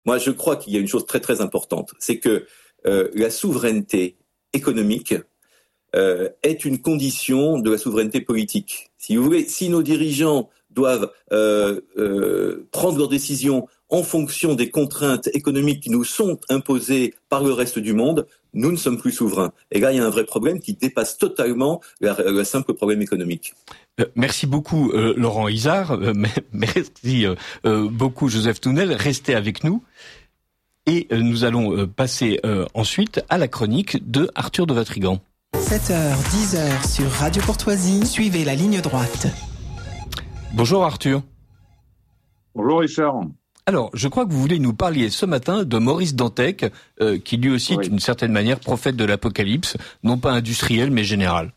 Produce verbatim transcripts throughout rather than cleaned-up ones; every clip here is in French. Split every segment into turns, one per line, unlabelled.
Moi, je crois qu'il y a une chose très très importante, c'est que euh, la souveraineté économique euh, est une condition de la souveraineté politique. Si vous voulez, si nos dirigeants doivent euh, euh, prendre leurs décisions en fonction des contraintes économiques qui nous sont imposées par le reste du monde, nous ne sommes plus souverains. Et là, il y a un vrai problème qui dépasse totalement le simple problème économique.
Euh, merci beaucoup, euh, Laurent Izard. Euh, merci euh, euh, beaucoup, Joseph Tounel. Restez avec nous. Et euh, nous allons euh, passer euh, ensuite à la chronique de Arthur de Vatrigan.
sept heures, dix heures sur Radio Courtoisie. Suivez la ligne droite.
Bonjour Arthur.
Bonjour Richard.
Alors, je crois que vous voulez nous parler ce matin de Maurice Dantec, euh, qui lui aussi oui. est d'une certaine manière prophète de l'apocalypse, non pas industriel mais général.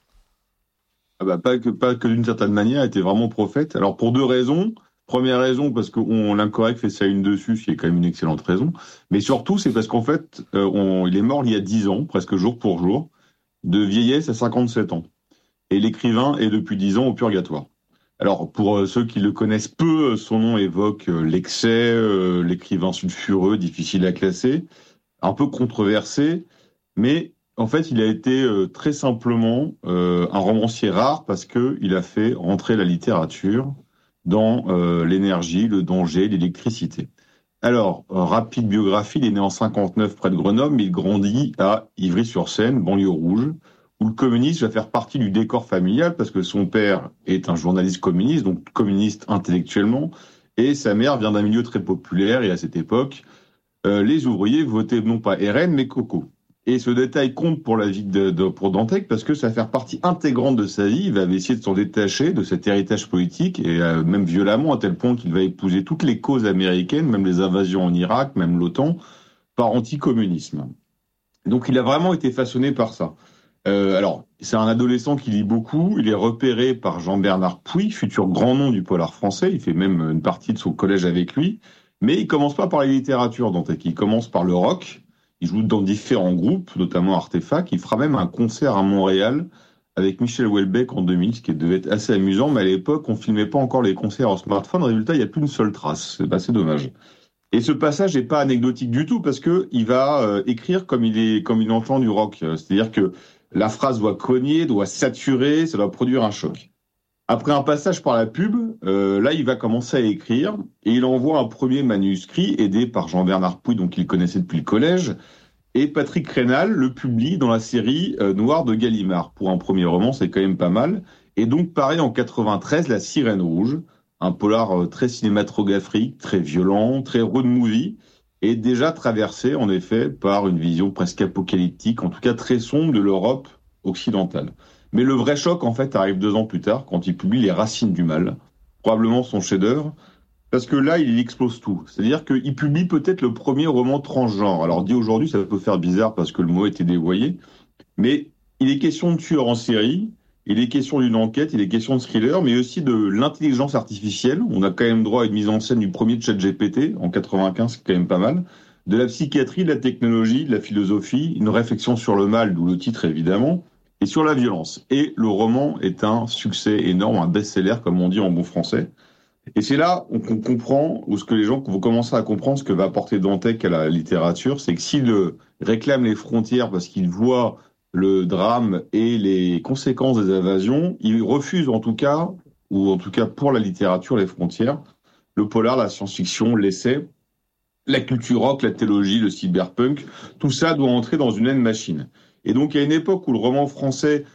Ah bah pas que pas que d'une certaine manière, il était vraiment prophète. Alors pour deux raisons. Première raison parce que on, l'Incorrect fait sa une dessus, ce qui est quand même une excellente raison. Mais surtout, c'est parce qu'en fait, euh, on, il est mort il y a dix ans, presque jour pour jour, de vieillesse à cinquante-sept ans. Et l'écrivain est depuis dix ans au purgatoire. Alors, pour euh, ceux qui le connaissent peu, son nom évoque euh, l'excès, euh, l'écrivain sulfureux, difficile à classer, un peu controversé, mais en fait, il a été euh, très simplement euh, un romancier rare parce que il a fait entrer la littérature dans euh, l'énergie, le danger, l'électricité. Alors, euh, rapide biographie, il est né en cinquante-neuf près de Grenoble, mais il grandit à Ivry-sur-Seine, banlieue rouge, où le communisme va faire partie du décor familial parce que son père est un journaliste communiste, donc communiste intellectuellement, et sa mère vient d'un milieu très populaire, et à cette époque, euh, les ouvriers votaient non pas R N, mais Coco. Et ce détail compte pour la vie de, de pour Dantec parce que ça va faire partie intégrante de sa vie. Il va essayer de s'en détacher de cet héritage politique et euh, même violemment à tel point qu'il va épouser toutes les causes américaines, même les invasions en Irak, même l'OTAN, par anticommunisme. Donc il a vraiment été façonné par ça. Euh, alors c'est un adolescent qui lit beaucoup. Il est repéré par Jean-Bernard Puy, futur grand nom du polar français. Il fait même une partie de son collège avec lui. Mais il commence pas par la littérature, Dantec. Il commence par le rock. Il joue dans différents groupes, notamment Artefact. Il fera même un concert à Montréal avec Michel Houellebecq en deux mille, ce qui devait être assez amusant. Mais à l'époque, on filmait pas encore les concerts au smartphone. Résultat, il n'y a plus une seule trace. C'est assez dommage. Et ce passage n'est pas anecdotique du tout parce que il va euh, écrire comme il est, comme il entend du rock. C'est-à-dire que la phrase doit cogner, doit saturer, ça doit produire un choc. Après un passage par la pub, euh, là, il va commencer à écrire et il envoie un premier manuscrit aidé par Jean-Bernard Puy, donc il connaissait depuis le collège, et Patrick Rénal le publie dans la série euh, Noir de Gallimard. Pour un premier roman, c'est quand même pas mal. Et donc, pareil, en quatre-vingt-treize, La Sirène Rouge, un polar euh, très cinématographique, très violent, très road movie, et déjà traversé, en effet, par une vision presque apocalyptique, en tout cas très sombre de l'Europe occidentale. Mais le vrai choc, en fait, arrive deux ans plus tard, quand il publie Les Racines du Mal, probablement son chef-d'œuvre, parce que là, il explose tout. C'est-à-dire qu'il publie peut-être le premier roman transgenre. Alors, dit aujourd'hui, ça peut faire bizarre parce que le mot a été dévoyé, mais il est question de tueur en série, il est question d'une enquête, il est question de thriller, mais aussi de l'intelligence artificielle. On a quand même droit à une mise en scène du premier ChatGPT en quatre-vingt-quinze, c'est quand même pas mal. De la psychiatrie, de la technologie, de la philosophie, une réflexion sur le mal, d'où le titre évidemment, et sur la violence. Et le roman est un succès énorme, un best-seller, comme on dit en bon français. Et c'est là qu'on comprend, ou ce que les gens vont commencer à comprendre, ce que va apporter Dantec à la littérature, c'est que s'il réclame les frontières parce qu'il voit le drame et les conséquences des invasions, il refuse en tout cas, ou en tout cas pour la littérature, les frontières. Le polar, la science-fiction, l'essai, la culture rock, la théologie, le cyberpunk, tout ça doit entrer dans une même machine. Et donc, il y a une époque où le roman français,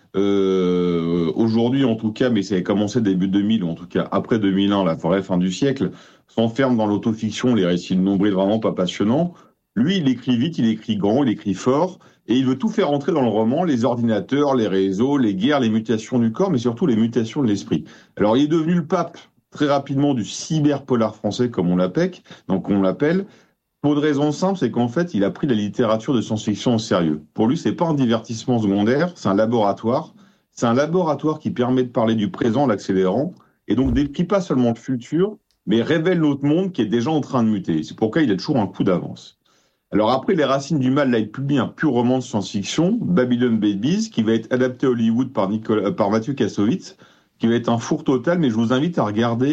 euh, aujourd'hui en tout cas, mais ça a commencé début deux mille, ou en tout cas après deux mille un, la vraie fin du siècle, s'enferme dans l'autofiction, les récits de nombril vraiment pas passionnants. Lui, il écrit vite, il écrit grand, il écrit fort, et il veut tout faire entrer dans le roman, les ordinateurs, les réseaux, les guerres, les mutations du corps, mais surtout les mutations de l'esprit. Alors, il est devenu le pape, très rapidement, du cyberpolar français, comme on l'appelle, donc on l'appelle, pour une raison simple, c'est qu'en fait, il a pris la littérature de science-fiction au sérieux. Pour lui, c'est pas un divertissement secondaire, c'est un laboratoire. C'est un laboratoire qui permet de parler du présent en l'accélérant, et donc décrit pas seulement le futur, mais révèle notre monde qui est déjà en train de muter. C'est pourquoi il a toujours un coup d'avance. Alors après Les Racines du Mal, là, il publie un pur roman de science-fiction, Babylon Babies, qui va être adapté à Hollywood par, Nicolas, par Mathieu Kassovitz, qui va être un four total, mais je vous invite à regarder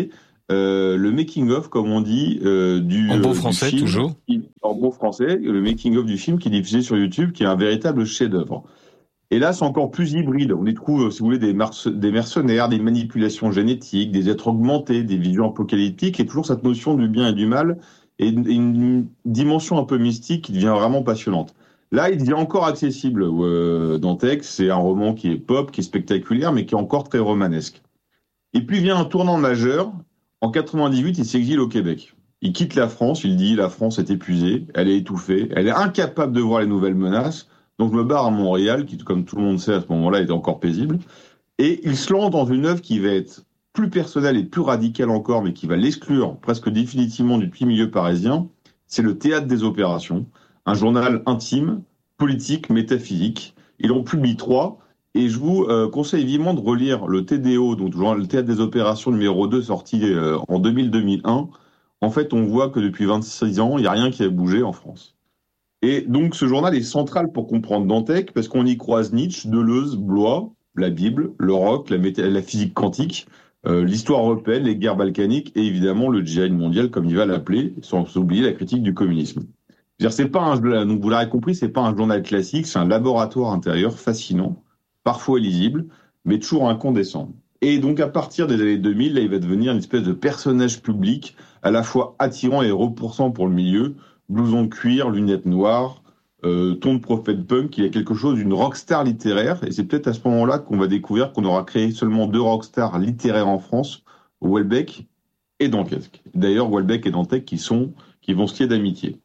euh, le making of, comme on dit, euh, du
en bon
euh,
français
du film,
toujours.
Qui, en bon français, le making of du film qui est diffusé sur YouTube, qui est un véritable chef-d'œuvre. Et là, c'est encore plus hybride. On y trouve, si vous voulez, des, merce- des mercenaires, des manipulations génétiques, des êtres augmentés, des visions apocalyptiques, et toujours cette notion du bien et du mal, et une, une dimension un peu mystique qui devient vraiment passionnante. Là, il devient encore accessible. Euh, Dantec, c'est un roman qui est pop, qui est spectaculaire, mais qui est encore très romanesque. Et puis vient un tournant majeur. En quatre-vingt-dix-huit, il s'exile au Québec. Il quitte la France, il dit « la France est épuisée, elle est étouffée, elle est incapable de voir les nouvelles menaces ». Donc je me barre à Montréal, qui, comme tout le monde sait à ce moment-là, était encore paisible. Et il se lance dans une œuvre qui va être plus personnelle et plus radicale encore, mais qui va l'exclure presque définitivement du petit milieu parisien. C'est le Théâtre des Opérations, un journal intime, politique, métaphysique. Il en publie trois, et je vous euh, conseille vivement de relire le T D O, donc le Théâtre des Opérations numéro deux, sorti euh, en deux mille deux mille un. En fait, on voit que depuis vingt-six ans, il n'y a rien qui a bougé en France. Et donc, ce journal est central pour comprendre Dantec, parce qu'on y croise Nietzsche, Deleuze, Blois, la Bible, le rock, la, méta- la physique quantique, euh, l'histoire européenne, les guerres balkaniques, et évidemment le djihad mondial, comme il va l'appeler, sans oublier la critique du communisme. C'est-à-dire, c'est pas un, donc vous l'aurez compris, c'est pas un journal classique, c'est un laboratoire intérieur fascinant, parfois illisible, mais toujours incandescent. Et donc, à partir des années deux mille, là, il va devenir une espèce de personnage public, à la fois attirant et repoussant pour le milieu, blouson de cuir, lunettes noires, euh, ton de prophète punk, il y a quelque chose d'une rockstar littéraire, et c'est peut-être à ce moment-là qu'on va découvrir qu'on aura créé seulement deux rockstars littéraires en France, Houellebecq et Dantec. D'ailleurs, Houellebecq et Dantec qui sont, qui vont se lier d'amitié.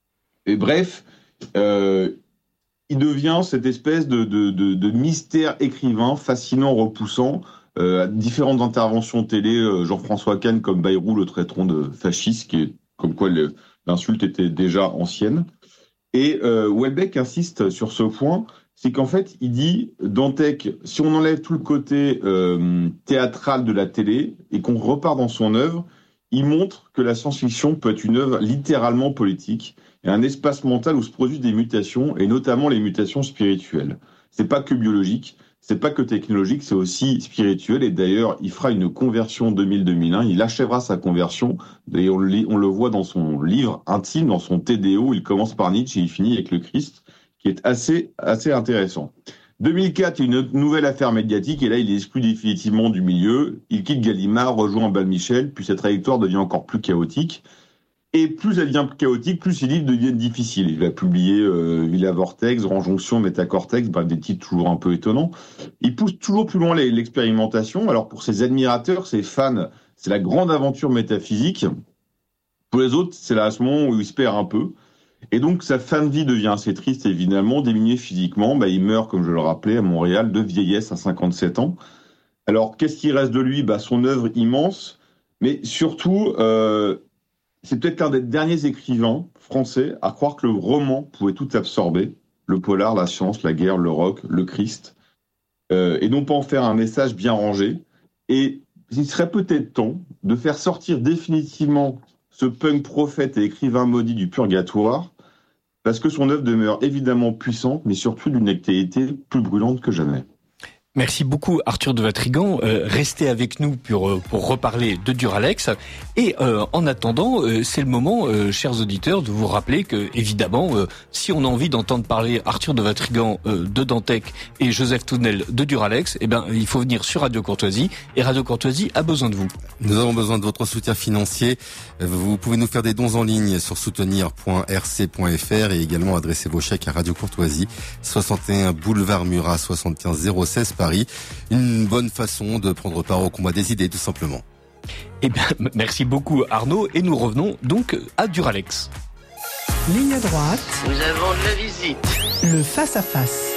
Et bref, euh, il devient cette espèce de, de, de, de mystère écrivain, fascinant, repoussant, euh, à différentes interventions télé, euh, Jean-François Kahn comme Bayrou le traiteront de fasciste, qui est comme quoi le l'insulte était déjà ancienne. Et euh, Houellebecq insiste sur ce point, c'est qu'en fait, il dit, Dantec, si on enlève tout le côté euh, théâtral de la télé et qu'on repart dans son œuvre, il montre que la science-fiction peut être une œuvre littéralement politique et un espace mental où se produisent des mutations, et notamment les mutations spirituelles. C'est pas que biologique, c'est pas que technologique, c'est aussi spirituel. Et d'ailleurs, il fera une conversion deux mille deux mille un. Il achèvera sa conversion. Et on le, on le voit dans son livre intime, dans son T D O. Il commence par Nietzsche et il finit avec le Christ, qui est assez, assez intéressant. deux mille quatre, il y a une nouvelle affaire médiatique. Et là, il est exclu définitivement du milieu. Il quitte Gallimard, rejoint Balmichel. Puis sa trajectoire devient encore plus chaotique. Et plus elle devient chaotique, plus ses livres deviennent difficiles. Il va publier euh, Villa Vortex, Ranjonction, Métacortex, bah, des titres toujours un peu étonnants. Il pousse toujours plus loin l'expérimentation. Alors pour ses admirateurs, ses fans, c'est la grande aventure métaphysique. Pour les autres, c'est là à ce moment où il se perd un peu. Et donc sa fin de vie devient assez triste, évidemment, diminué physiquement. Bah, il meurt, comme je le rappelais, à Montréal, de vieillesse à cinquante-sept ans. Alors qu'est-ce qui reste de lui ? Bah, son œuvre immense, mais surtout... Euh, c'est peut-être l'un des derniers écrivains français à croire que le roman pouvait tout absorber, le polar, la science, la guerre, le rock, le Christ, euh, et non pas en faire un message bien rangé. Et il serait peut-être temps de faire sortir définitivement ce punk prophète et écrivain maudit du purgatoire, parce que son œuvre demeure évidemment puissante, mais surtout d'une actualité plus brûlante que jamais.
Merci beaucoup Arthur de Vatrigan. Euh, restez avec nous pour, pour reparler de Duralex. Et euh, en attendant, euh, c'est le moment, euh, chers auditeurs, de vous rappeler que, évidemment, euh, si on a envie d'entendre parler Arthur de Vatrigan euh, de Dantec et Joseph Tounel de Duralex, eh ben, il faut venir sur Radio Courtoisie. Et Radio Courtoisie a besoin de vous.
Nous avons besoin de votre soutien financier. Vous pouvez nous faire des dons en ligne sur soutenir point r c point f r et également adresser vos chèques à Radio Courtoisie, soixante et un boulevard Murat, soixante-quinze zéro seize Paris. Une bonne façon de prendre part au combat des idées, tout simplement.
Eh bien, merci beaucoup Arnaud, et nous revenons donc à Duralex.
Ligne droite.
Nous avons de la visite.
Le face-à-face.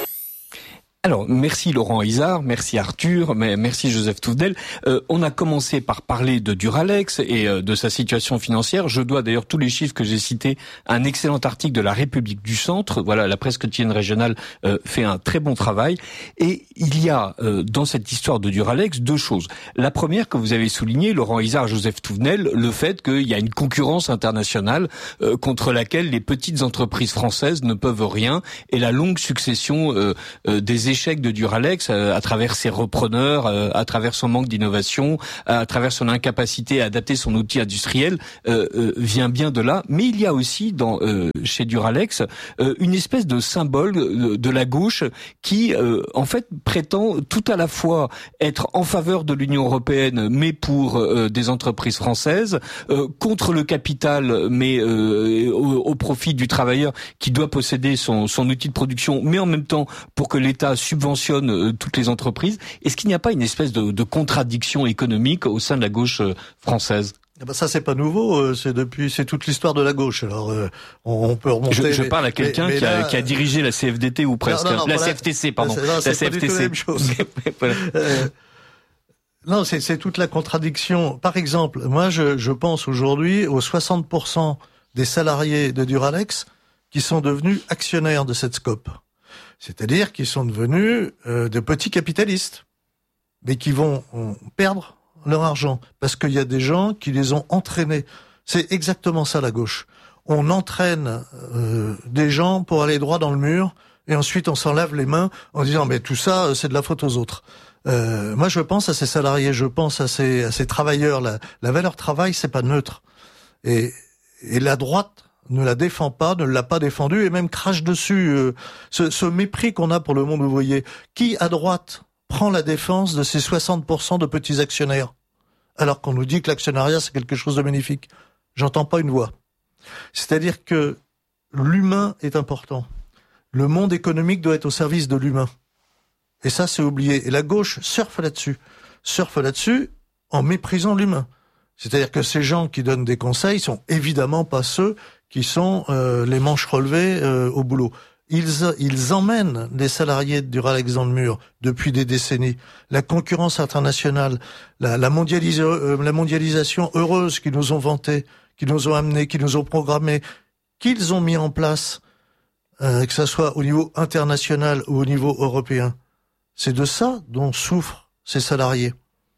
Alors, merci Laurent Izard, merci Arthur, mais merci Joseph Touvenel. Euh, on a commencé par parler de Duralex et euh, de sa situation financière. Je dois d'ailleurs tous les chiffres que j'ai cités à un excellent article de la République du Centre. Voilà, la presse quotidienne régionale euh, fait un très bon travail. Et il y a euh, dans cette histoire de Duralex deux choses. La première que vous avez soulignée, Laurent Izard, Joseph Touvenel, le fait qu'il y a une concurrence internationale euh, contre laquelle les petites entreprises françaises ne peuvent rien, et la longue succession euh, euh, des échecs de Duralex euh, à travers ses repreneurs, euh, à travers son manque d'innovation, à travers son incapacité à adapter son outil industriel, euh, euh, vient bien de là. Mais il y a aussi dans euh, chez Duralex euh, une espèce de symbole de, de la gauche qui, euh, en fait, prétend tout à la fois être en faveur de l'Union européenne, mais pour euh, des entreprises françaises, euh, contre le capital, mais euh, au, au profit du travailleur qui doit posséder son, son outil de production, mais en même temps pour que l'État subventionne euh, toutes les entreprises. Est-ce qu'il n'y a pas une espèce de, de contradiction économique au sein de la gauche euh, française ?
Ah bah ça c'est pas nouveau, c'est depuis c'est toute l'histoire de la gauche. Alors euh, on, on peut remonter.
Je, je parle à quelqu'un qui, là, qui a dirigé la C F D T ou presque, non, non, non, la voilà, C F T C pardon,
non, c'est
la C F T C.
Pas du tout la même chose. voilà. euh, non, c'est, c'est toute la contradiction. Par exemple, moi je, je pense aujourd'hui aux soixante pour cent des salariés de Duralex qui sont devenus actionnaires de cette scope, c'est-à-dire qu'ils sont devenus euh, de petits capitalistes, mais qui vont perdre leur argent, parce qu'il y a des gens qui les ont entraînés. C'est exactement ça la gauche. On entraîne euh, des gens pour aller droit dans le mur, et ensuite on s'en lave les mains en disant mais tout ça c'est de la faute aux autres. Euh, moi je pense à ces salariés, je pense à ces, à ces travailleurs. La, la valeur travail c'est pas neutre, et, et la droite ne la défend pas, ne l'a pas défendue, et même crache dessus. Euh, ce, ce mépris qu'on a pour le monde ouvrier. Qui à droite prend la défense de ces soixante pour cent de petits actionnaires, alors qu'on nous dit que l'actionnariat c'est quelque chose de magnifique? J'entends pas une voix. C'est-à-dire que l'humain est important. Le monde économique doit être au service de l'humain. Et ça c'est oublié. Et la gauche surfe là-dessus. Surfe là-dessus en méprisant l'humain. C'est-à-dire que ces gens qui donnent des conseils sont évidemment pas ceux qui sont euh, les manches relevées euh, au boulot. Ils, ils emmènent des salariés de Duralex dans le mur depuis des décennies. La concurrence internationale, la, la, mondialisa- euh, la mondialisation heureuse qu'ils nous ont vantée, qu'ils nous ont amenée, qu'ils nous ont programmée, qu'ils ont mis en place, euh, que ce soit au niveau international ou au niveau européen. C'est de ça dont souffrent ces salariés.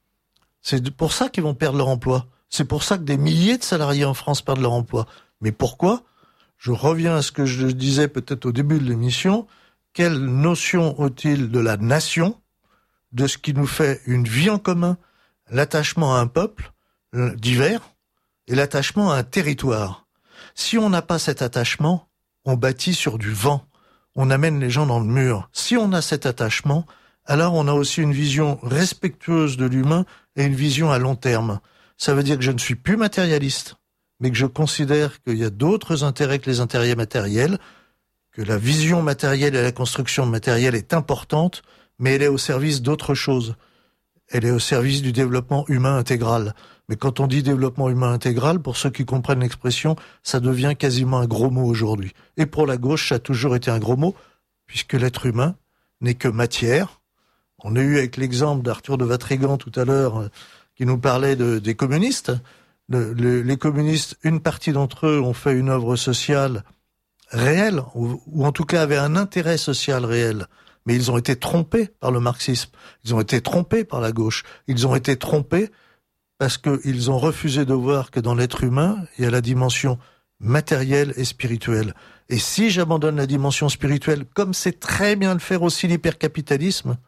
C'est pour ça qu'ils vont perdre leur emploi. C'est pour ça que des milliers de salariés en France perdent leur emploi. Mais pourquoi ? Je reviens à ce que je disais peut-être au début de l'émission. Quelle notion ont-ils de la nation, de ce qui nous fait une vie en commun, l'attachement à un peuple divers et l'attachement à un territoire. Si on n'a pas cet attachement, on bâtit sur du vent. On amène les gens dans le mur. Si on a cet attachement, alors on a aussi une vision respectueuse de l'humain et une vision à long terme. Ça veut dire que je ne suis plus matérialiste, mais que je considère qu'il y a d'autres intérêts que les intérêts matériels, que la vision matérielle et la construction matérielle est importante, mais elle est au service d'autre chose. Elle est au service du développement humain intégral. Mais quand on dit développement humain intégral, pour ceux qui comprennent l'expression, ça devient quasiment un gros mot aujourd'hui. Et pour la gauche, ça a toujours été un gros mot, puisque l'être humain n'est que matière. On a eu avec l'exemple d'Arthur de Vatrigan tout à l'heure, euh, qui nous parlait de, des communistes. Le, le, les communistes, une partie d'entre eux ont fait une œuvre sociale réelle, ou, ou en tout cas avaient un intérêt social réel, mais ils ont été trompés par le marxisme, ils ont été trompés par la gauche, ils ont été trompés parce qu'ils ont refusé de voir que dans l'être humain, il y a la dimension matérielle et spirituelle. Et si j'abandonne la dimension spirituelle, comme c'est très bien le faire aussi l'hypercapitalisme,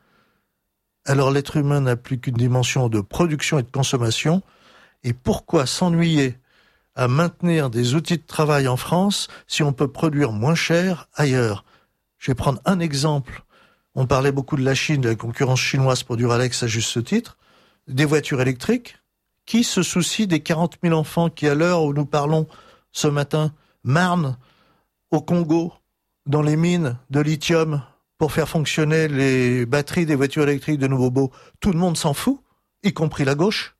alors l'être humain n'a plus qu'une dimension de production et de consommation. Et pourquoi s'ennuyer à maintenir des outils de travail en France si on peut produire moins cher ailleurs ? Je vais prendre un exemple. On parlait beaucoup de la Chine, de la concurrence chinoise pour Duralex à juste titre. Des voitures électriques. Qui se soucie des quarante mille enfants qui, à l'heure où nous parlons ce matin, marnent au Congo, dans les mines de lithium, pour faire fonctionner les batteries des voitures électriques de Nouveau-Beau? Tout le monde s'en fout, y compris la gauche.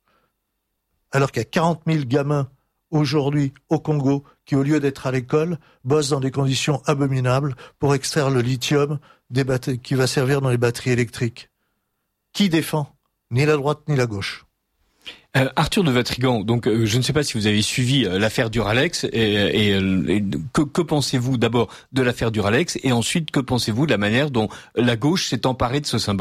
Alors qu'il y a quarante mille gamins aujourd'hui au Congo qui, au lieu d'être à l'école, bossent dans des conditions abominables pour extraire le lithium des batteries, qui va servir dans les batteries électriques. Qui défend ? Ni la droite ni la gauche.
Euh, Arthur de Vatrigan, donc euh, je ne sais pas si vous avez suivi euh, l'affaire Duralex et, et, et que, que pensez-vous d'abord de l'affaire Duralex et ensuite que pensez-vous de la manière dont la gauche s'est emparée de ce symbole ?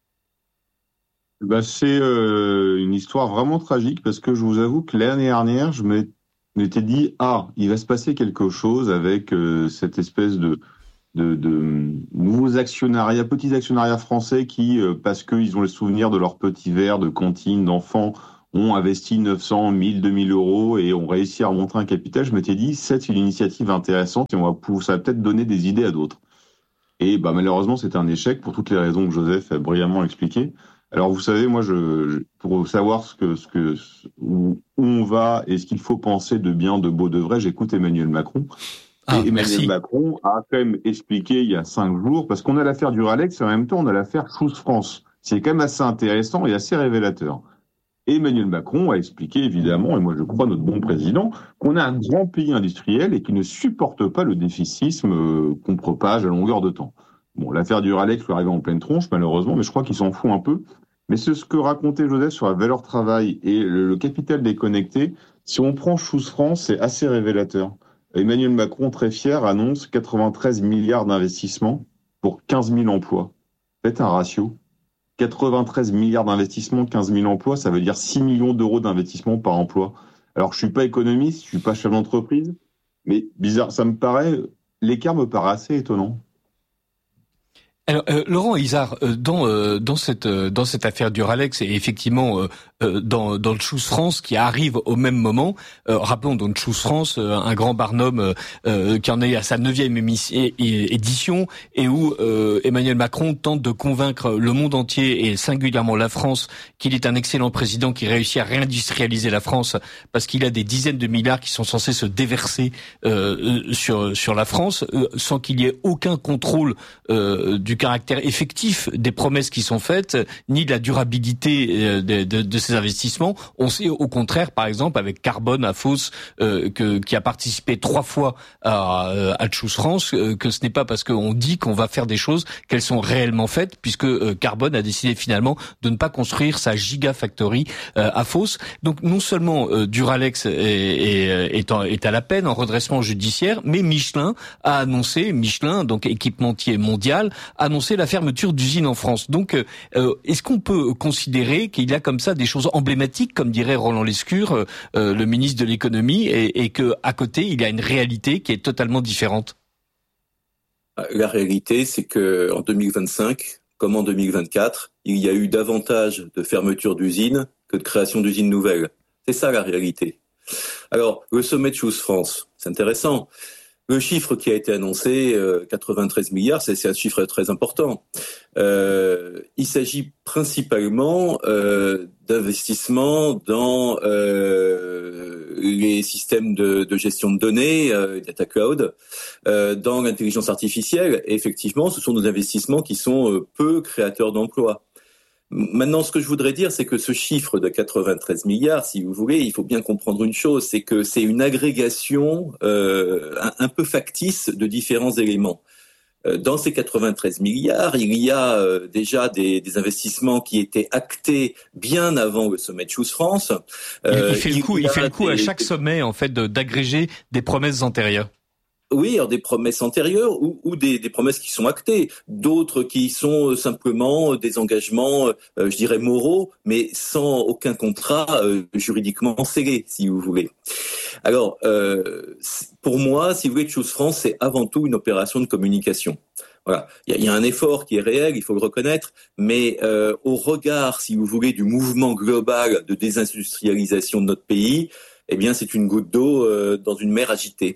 Bah, c'est euh, une histoire vraiment tragique parce que je vous avoue que l'année dernière, je m'étais dit ah, il va se passer quelque chose avec euh, cette espèce de de, de nouveaux actionnariats, petits actionnariats français qui, euh, parce qu'ils ont le souvenir de leurs petits verres de cantine, d'enfants, ont investi neuf cents, mille, deux mille euros et ont réussi à remonter un capital. Je m'étais dit, c'est une initiative intéressante et on va pouvoir, ça va peut-être donner des idées à d'autres. Et bah, malheureusement, c'est un échec pour toutes les raisons que Joseph a brillamment expliquées. Alors, vous savez, moi, je, je pour savoir ce que, ce que, où, où on va et ce qu'il faut penser de bien, de beau, de vrai, j'écoute Emmanuel Macron.
Ah,
et Emmanuel
merci.
Macron a quand même expliqué il y a cinq jours, parce qu'on a l'affaire Duralex et en même temps on a l'affaire Choose France. C'est quand même assez intéressant et assez révélateur. Et Emmanuel Macron a expliqué évidemment, et moi je crois notre bon président, qu'on a un grand pays industriel et qui ne supporte pas le déficitsme euh, qu'on propage à longueur de temps. Bon, l'affaire Duralex lui arrive en pleine tronche malheureusement, mais je crois qu'il s'en fout un peu. Mais c'est ce que racontait Joseph sur la valeur travail et le, le capital déconnecté. Si on prend Choose France, c'est assez révélateur. Emmanuel Macron, très fier, annonce quatre-vingt-treize milliards d'investissements pour quinze mille emplois. Faites un ratio. quatre-vingt-treize milliards d'investissements, quinze mille emplois, ça veut dire six millions d'euros d'investissement par emploi. Alors, je suis pas économiste, je suis pas chef d'entreprise, mais bizarre, ça me paraît, l'écart me paraît assez étonnant.
Alors, euh, Laurent Izard, euh, dans euh, dans cette euh, dans cette affaire Duralex et effectivement euh, euh, dans dans le Choose France qui arrive au même moment, euh, rappelons donc Choose France, euh, un grand barnum euh, euh, qui en est à sa neuvième édition et où euh, Emmanuel Macron tente de convaincre le monde entier et singulièrement la France qu'il est un excellent président qui réussit à réindustrialiser la France parce qu'il a des dizaines de milliards qui sont censés se déverser euh, sur sur la France euh, sans qu'il y ait aucun contrôle euh, du caractère effectif des promesses qui sont faites, ni de la durabilité de, de, de ces investissements. On sait au contraire, par exemple, avec Carbone à Fos, euh, que, qui a participé trois fois à, à Choose France, euh, que ce n'est pas parce qu'on dit qu'on va faire des choses qu'elles sont réellement faites, puisque euh, Carbone a décidé finalement de ne pas construire sa gigafactory euh, à Fos. Donc non seulement euh, Duralex est, est, est, en, est à la peine en redressement judiciaire, mais Michelin a annoncé, Michelin, donc équipementier mondial, a annoncé la fermeture d'usines en France. Donc, euh, est-ce qu'on peut considérer qu'il y a comme ça des choses emblématiques, comme dirait Roland Lescure, euh, le ministre de l'économie, et, et que à côté il y a une réalité qui est totalement différente?
La réalité, c'est que en deux mille vingt-cinq, comme en deux mille vingt-quatre, il y a eu davantage de fermetures d'usines que de création d'usines nouvelles. C'est ça la réalité. Alors, le sommet de Choose France, c'est intéressant. Le chiffre qui a été annoncé, euh, quatre-vingt-treize milliards, c'est, c'est un chiffre très important. Euh, il s'agit principalement euh, d'investissements dans euh, les systèmes de, de gestion de données, euh, data cloud, euh, dans l'intelligence artificielle. Et effectivement, ce sont des investissements qui sont euh, peu créateurs d'emplois. Maintenant, ce que je voudrais dire, c'est que ce chiffre de quatre-vingt-treize milliards, si vous voulez, il faut bien comprendre une chose, c'est que c'est une agrégation euh, un, un peu factice de différents éléments. Euh, dans ces quatre-vingt-treize milliards, il y a euh, déjà des, des investissements qui étaient actés bien avant le sommet de Choose France.
Euh, il, il fait le coup, il,
il
fait le coup
des,
à chaque
des...
sommet, en fait, de, d'agréger des promesses antérieures.
Oui, alors des promesses antérieures ou, ou des, des promesses qui sont actées, d'autres qui sont simplement des engagements, euh, je dirais moraux, mais sans aucun contrat euh, juridiquement scellé, si vous voulez. Alors, euh, pour moi, si vous voulez, Choose France, c'est avant tout une opération de communication. Voilà, il y a, il y a un effort qui est réel, il faut le reconnaître, mais euh, au regard, si vous voulez, du mouvement global de désindustrialisation de notre pays, eh bien, c'est une goutte d'eau euh, dans une mer agitée.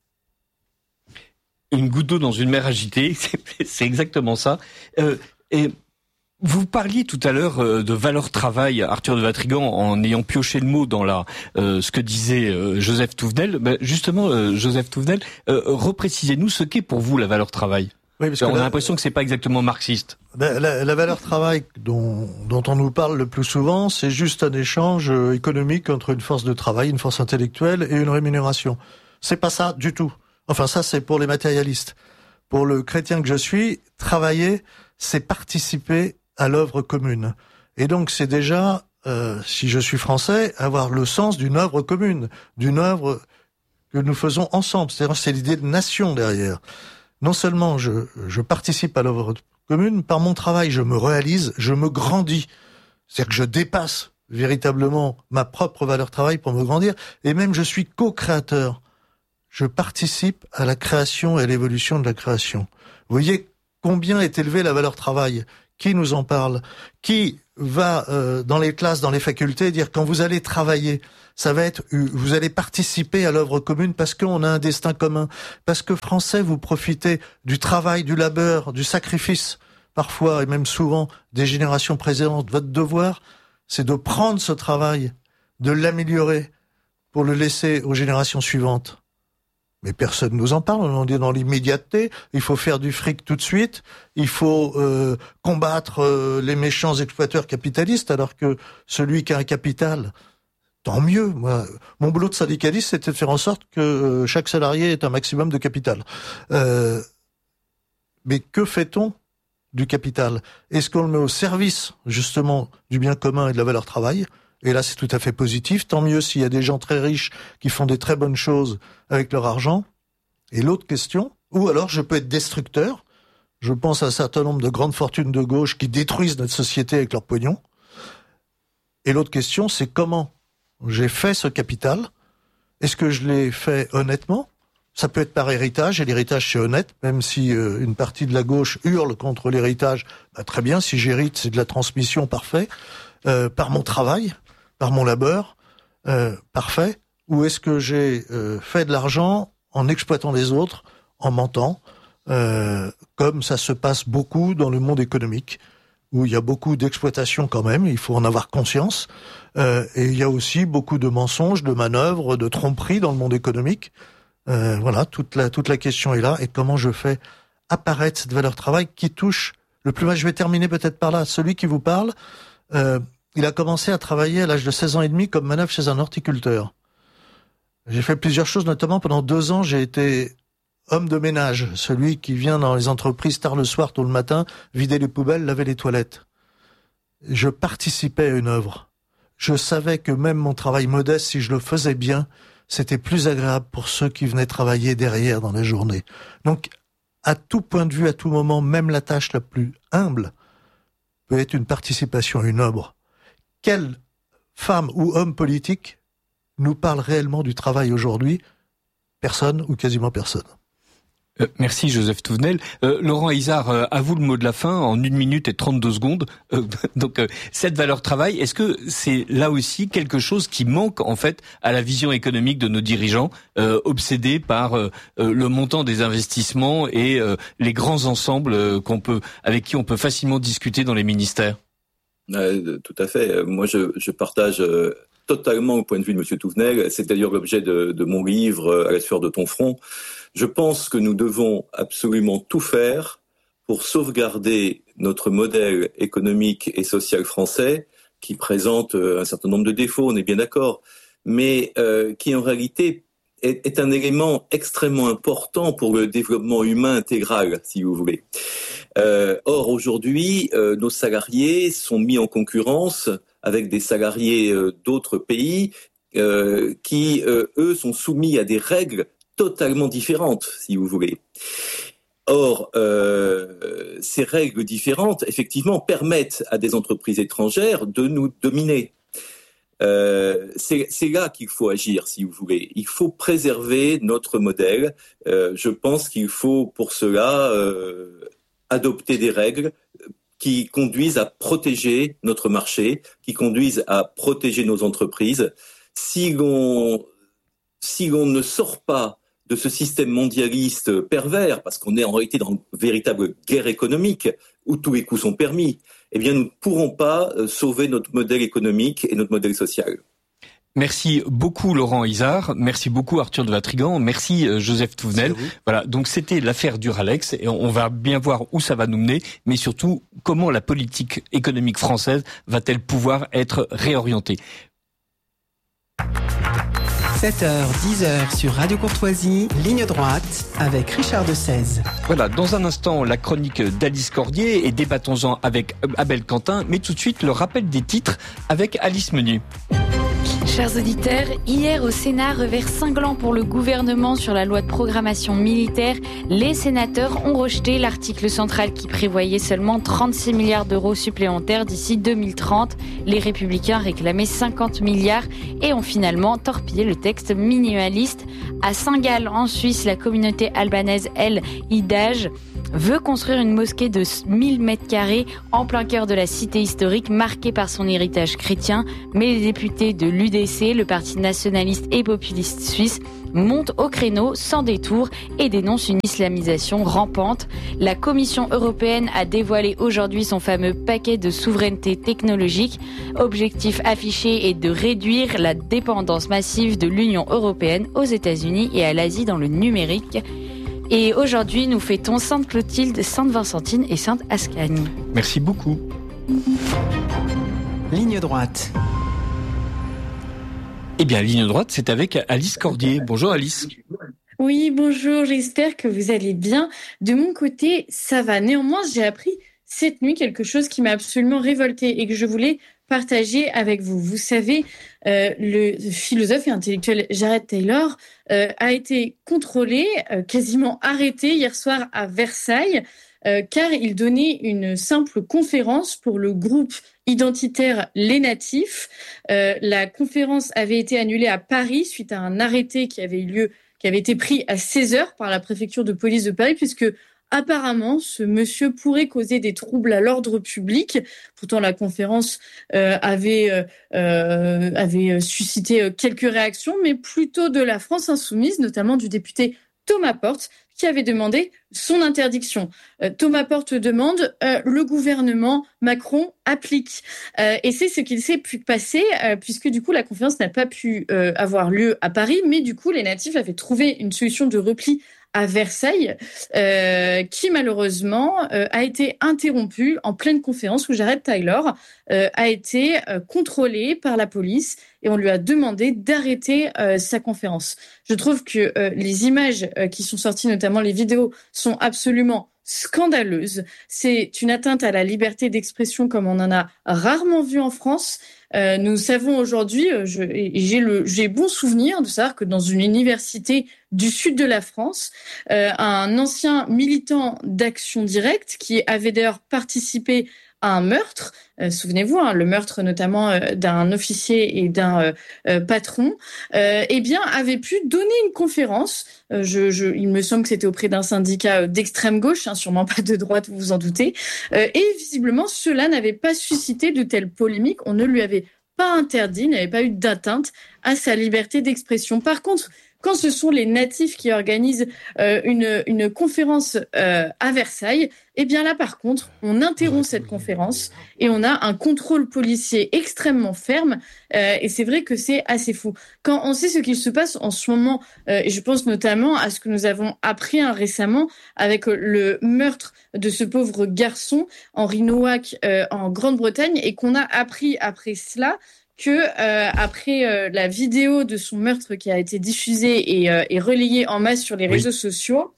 Une goutte d'eau dans une mer agitée, c'est, c'est exactement ça. Euh, et vous parliez tout à l'heure euh, de valeur travail, Arthur de Vatrigan, en ayant pioché le mot dans la euh, ce que disait euh, Joseph Touvenel. Ben justement, euh, Joseph Touvenel, euh, reprécisez-nous ce qu'est pour vous la valeur travail. Oui, parce qu'on a l'impression que c'est pas exactement marxiste.
La, la, la valeur travail dont, dont on nous parle le plus souvent, c'est juste un échange économique entre une force de travail, une force intellectuelle et une rémunération. C'est pas ça du tout. Enfin, ça, c'est pour les matérialistes. Pour le chrétien que je suis, travailler, c'est participer à l'œuvre commune. Et donc, c'est déjà, euh, si je suis français, avoir le sens d'une œuvre commune, d'une œuvre que nous faisons ensemble. C'est-à-dire, c'est l'idée de nation derrière. Non seulement je, je participe à l'œuvre commune, par mon travail, je me réalise, je me grandis. C'est-à-dire que je dépasse véritablement ma propre valeur travail pour me grandir. Et même, je suis co-créateur. je participe à la création et à l'évolution de la création. Vous voyez combien est élevée la valeur travail. Qui nous en parle? Qui va euh, dans les classes, dans les facultés, dire quand vous allez travailler, ça va être, vous allez participer à l'œuvre commune parce qu'on a un destin commun, parce que Français, vous profitez du travail, du labeur, du sacrifice, parfois et même souvent des générations précédentes. Votre devoir, c'est de prendre ce travail, de l'améliorer pour le laisser aux générations suivantes. Mais personne nous en parle, on est dans l'immédiateté, il faut faire du fric tout de suite, il faut euh, combattre euh, les méchants exploiteurs capitalistes, alors que celui qui a un capital, tant mieux. Moi, mon boulot de syndicaliste, c'était de faire en sorte que euh, chaque salarié ait un maximum de capital. Euh, mais que fait-on du capital? Est-ce qu'on le met au service, justement, du bien commun et de la valeur travail? Et là, c'est tout à fait positif. Tant mieux s'il y a des gens très riches qui font des très bonnes choses avec leur argent. Et l'autre question, ou alors je peux être destructeur. Je pense à un certain nombre de grandes fortunes de gauche qui détruisent notre société avec leur pognon. Et l'autre question, c'est comment j'ai fait ce capital. Est-ce que je l'ai fait honnêtement? Ça peut être par héritage, et l'héritage c'est honnête, même si euh, une partie de la gauche hurle contre l'héritage. Bah, très bien, si j'hérite, c'est de la transmission, parfait. Euh, par mon travail, par mon labeur, euh, parfait. Ou est-ce que j'ai euh, fait de l'argent en exploitant les autres, en mentant, euh, comme ça se passe beaucoup dans le monde économique, où il y a beaucoup d'exploitation quand même, il faut en avoir conscience, euh, et il y a aussi beaucoup de mensonges, de manœuvres, de tromperies dans le monde économique. Euh, voilà, toute la, toute la question est là, et comment je fais apparaître cette valeur travail qui touche le plus mal. Je vais terminer peut-être par là. Celui qui vous parle, euh, il a commencé à travailler à l'âge de seize ans et demi comme manœuvre chez un horticulteur. J'ai fait plusieurs choses, notamment pendant deux ans, j'ai été homme de ménage, celui qui vient dans les entreprises tard le soir, tôt le matin, vider les poubelles, laver les toilettes. Je participais à une œuvre. Je savais que même mon travail modeste, si je le faisais bien, c'était plus agréable pour ceux qui venaient travailler derrière dans la journée. Donc, à tout point de vue, à tout moment, même la tâche la plus humble peut être une participation à une œuvre. Quelle femme ou homme politique nous parle réellement du travail aujourd'hui? Personne ou quasiment personne.
Euh, merci Joseph Touvenel. Euh, Laurent Izard, euh, à vous le mot de la fin en une minute et trente-deux secondes. Euh, donc euh, cette valeur travail, est-ce que c'est là aussi quelque chose qui manque en fait à la vision économique de nos dirigeants, euh, obsédés par euh, euh, le montant des investissements et euh, les grands ensembles euh, qu'on peut, avec qui on peut facilement discuter dans les ministères?
Euh, tout à fait. Moi, je, je partage euh, totalement le point de vue de M. Touvenel. C'est d'ailleurs l'objet de, de mon livre « À la sueur de ton front ». Je pense que nous devons absolument tout faire pour sauvegarder notre modèle économique et social français, qui présente un certain nombre de défauts, on est bien d'accord, mais euh, qui en réalité est, est un élément extrêmement important pour le développement humain intégral, si vous voulez. Euh, or, aujourd'hui, euh, nos salariés sont mis en concurrence avec des salariés euh, d'autres pays euh, qui, euh, eux, sont soumis à des règles totalement différentes, si vous voulez. Or, euh, ces règles différentes, effectivement, permettent à des entreprises étrangères de nous dominer. Euh, c'est, c'est là qu'il faut agir, si vous voulez. Il faut préserver notre modèle. Euh, je pense qu'il faut, pour cela, euh, adopter des règles qui conduisent à protéger notre marché, qui conduisent à protéger nos entreprises. Si l'on, si l'on ne sort pas de ce système mondialiste pervers, parce qu'on est en réalité dans une véritable guerre économique où tous les coups sont permis, eh bien nous ne pourrons pas sauver notre modèle économique et notre modèle social.
Merci beaucoup Laurent Izard, merci beaucoup Arthur de Vatrigan, merci Joseph Touvenel. Voilà, donc c'était l'affaire Duralex et on va bien voir où ça va nous mener, mais surtout comment la politique économique française va-t-elle pouvoir être réorientée.
sept heures, dix heures sur Radio Courtoisie, ligne droite, avec Richard de Sèze.
Voilà, dans un instant, la chronique d'Alice Cordier et débattons-en avec Abel Quentin, mais tout de suite, le rappel des titres avec Alice Menu.
Chers auditeurs, hier au Sénat, revers cinglant pour le gouvernement sur la loi de programmation militaire. Les sénateurs ont rejeté l'article central qui prévoyait seulement trente-six milliards d'euros supplémentaires d'ici deux mille trente. Les Républicains réclamaient cinquante milliards et ont finalement torpillé le texte minimaliste. À Saint-Gall, en Suisse, la communauté albanaise El Hidaj veut construire une mosquée de mille mètres carrés en plein cœur de la cité historique marquée par son héritage chrétien. Mais les députés de l'U D C, le parti nationaliste et populiste suisse, montent au créneau sans détour et dénoncent une islamisation rampante. La Commission européenne a dévoilé aujourd'hui son fameux paquet de souveraineté technologique. Objectif affiché est de réduire la dépendance massive de l'Union européenne aux États-Unis et à l'Asie dans le numérique. Et aujourd'hui, nous fêtons Sainte Clotilde, Sainte Vincentine et Sainte Ascagne.
Merci beaucoup.
Ligne droite.
Eh bien, ligne droite, c'est avec Alice Cordier. Bonjour Alice.
Oui, bonjour, j'espère que vous allez bien. De mon côté, ça va. Néanmoins, j'ai appris cette nuit quelque chose qui m'a absolument révoltée et que je voulais partager avec vous. Vous savez, euh, le philosophe et intellectuel Jared Taylor euh, a été contrôlé, euh, quasiment arrêté hier soir à Versailles, euh, car il donnait une simple conférence pour le groupe identitaire Les Natifs. Euh, la conférence avait été annulée à Paris suite à un arrêté qui avait eu lieu, qui avait été pris à seize heures par la préfecture de police de Paris, puisque apparemment, ce monsieur pourrait causer des troubles à l'ordre public. Pourtant, la conférence euh, avait euh, avait suscité quelques réactions, mais plutôt de la France insoumise, notamment du député Thomas Porte, qui avait demandé son interdiction. Euh, Thomas Porte demande, euh, le gouvernement Macron applique. Euh, et c'est ce qu'il s'est pu passer, euh, puisque du coup, la conférence n'a pas pu euh, avoir lieu à Paris, mais du coup, les natifs avaient trouvé une solution de repli à Versailles, euh, qui malheureusement euh, a été interrompue en pleine conférence où Jared Taylor euh, a été euh, contrôlé par la police et on lui a demandé d'arrêter euh, sa conférence. Je trouve que euh, les images euh, qui sont sorties, notamment les vidéos, sont absolument scandaleuse. C'est une atteinte à la liberté d'expression comme on en a rarement vu en France. Euh, nous savons aujourd'hui, je, et j'ai le, j'ai bon souvenir de savoir que dans une université du sud de la France, euh, un ancien militant d'Action Directe qui avait d'ailleurs participé à un meurtre, euh, souvenez-vous, hein, le meurtre notamment euh, d'un officier et d'un euh, euh, patron, euh, eh bien avait pu donner une conférence. Euh, je, je, il me semble que c'était auprès d'un syndicat d'extrême gauche, hein, sûrement pas de droite, vous vous en doutez. Euh, et visiblement, cela n'avait pas suscité de telles polémiques. On ne lui avait pas interdit, il n'y avait pas eu d'atteinte à sa liberté d'expression. Par contre, quand ce sont les natifs qui organisent euh, une, une conférence euh, à Versailles, eh bien là, par contre, on interrompt cette conférence et on a un contrôle policier extrêmement ferme. Euh, et c'est vrai que c'est assez fou. Quand on sait ce qu'il se passe en ce moment, euh, et je pense notamment à ce que nous avons appris hein, récemment avec le meurtre de ce pauvre garçon, Henri Nouac, euh, en Grande-Bretagne, et qu'on a appris après cela que euh, après euh, la vidéo de son meurtre qui a été diffusée et, euh, et relayée en masse sur les réseaux oui. sociaux,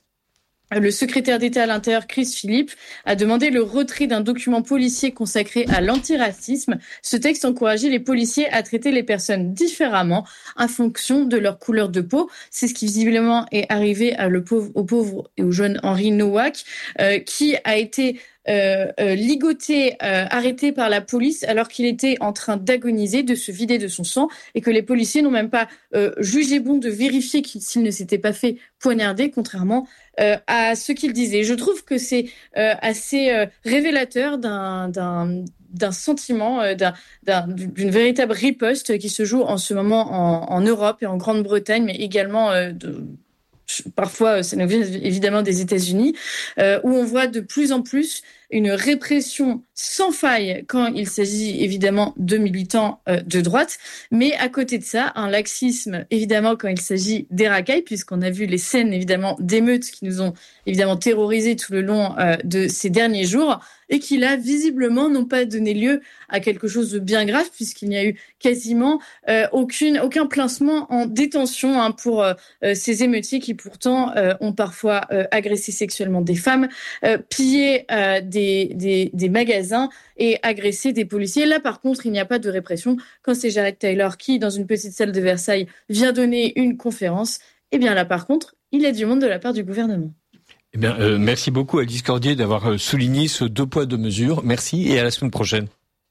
le secrétaire d'État à l'Intérieur, Chris Philip, a demandé le retrait d'un document policier consacré à l'antiracisme. Ce texte encourageait les policiers à traiter les personnes différemment en fonction de leur couleur de peau. C'est ce qui visiblement est arrivé à le pauvre, au pauvre et au jeune Henri Nouac, euh, qui a été Euh, euh, ligoté, euh, arrêté par la police alors qu'il était en train d'agoniser, de se vider de son sang, et que les policiers n'ont même pas euh, jugé bon de vérifier qu'il, s'il ne s'était pas fait poignarder, contrairement euh, à ce qu'il disait. Je trouve que c'est euh, assez euh, révélateur d'un, d'un, d'un sentiment, euh, d'un, d'un, d'une véritable riposte qui se joue en ce moment en, en Europe et en Grande-Bretagne, mais également euh, de parfois, ça nous vient évidemment des États-Unis, euh, où on voit de plus en plus une répression sans faille quand il s'agit évidemment de militants euh, de droite, mais à côté de ça, un laxisme évidemment quand il s'agit des racailles, puisqu'on a vu les scènes évidemment d'émeutes qui nous ont évidemment terrorisés tout le long euh, de ces derniers jours, et qui là visiblement n'ont pas donné lieu à quelque chose de bien grave, puisqu'il n'y a eu quasiment euh, aucune aucun placement en détention hein, pour euh, ces émeutiers qui pourtant euh, ont parfois euh, agressé sexuellement des femmes, euh, pillé euh, des des, des, des magasins et agresser des policiers. Là, par contre, il n'y a pas de répression. Quand c'est Jared Taylor qui, dans une petite salle de Versailles, vient donner une conférence, eh bien là, par contre, il y a du monde de la part du gouvernement.
Eh bien, euh, merci beaucoup Alice Cordier d'avoir souligné ce deux poids deux mesures. Merci et à la semaine prochaine.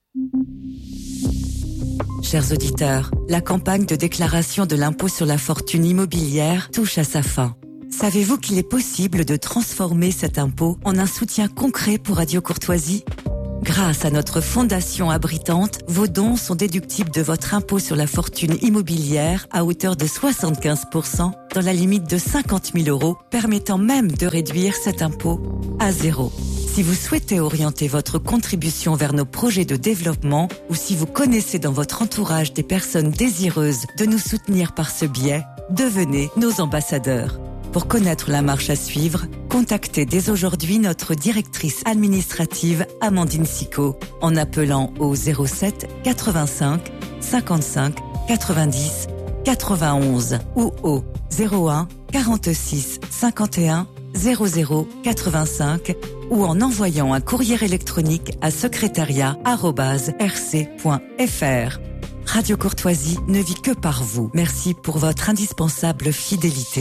Chers auditeurs, la campagne de déclaration de l'impôt sur la fortune immobilière touche à sa fin. Savez-vous qu'il est possible de transformer cet impôt en un soutien concret pour Radio Courtoisie ? Grâce à notre fondation abritante, vos dons sont déductibles de votre impôt sur la fortune immobilière à hauteur de soixante-quinze pour cent dans la limite de cinquante mille euros, permettant même de réduire cet impôt à zéro. Si vous souhaitez orienter votre contribution vers nos projets de développement ou si vous connaissez dans votre entourage des personnes désireuses de nous soutenir par ce biais, devenez nos ambassadeurs. Pour connaître la marche à suivre, contactez dès aujourd'hui notre directrice administrative Amandine Sicot en appelant au zéro sept quatre-vingt-cinq cinquante-cinq quatre-vingt-dix quatre-vingt-onze ou au zéro un quarante-six cinquante et un zéro zéro quatre-vingt-cinq ou en envoyant un courrier électronique à secrétariat arobase r c point f r. Radio Courtoisie ne vit que par vous. Merci pour votre indispensable fidélité.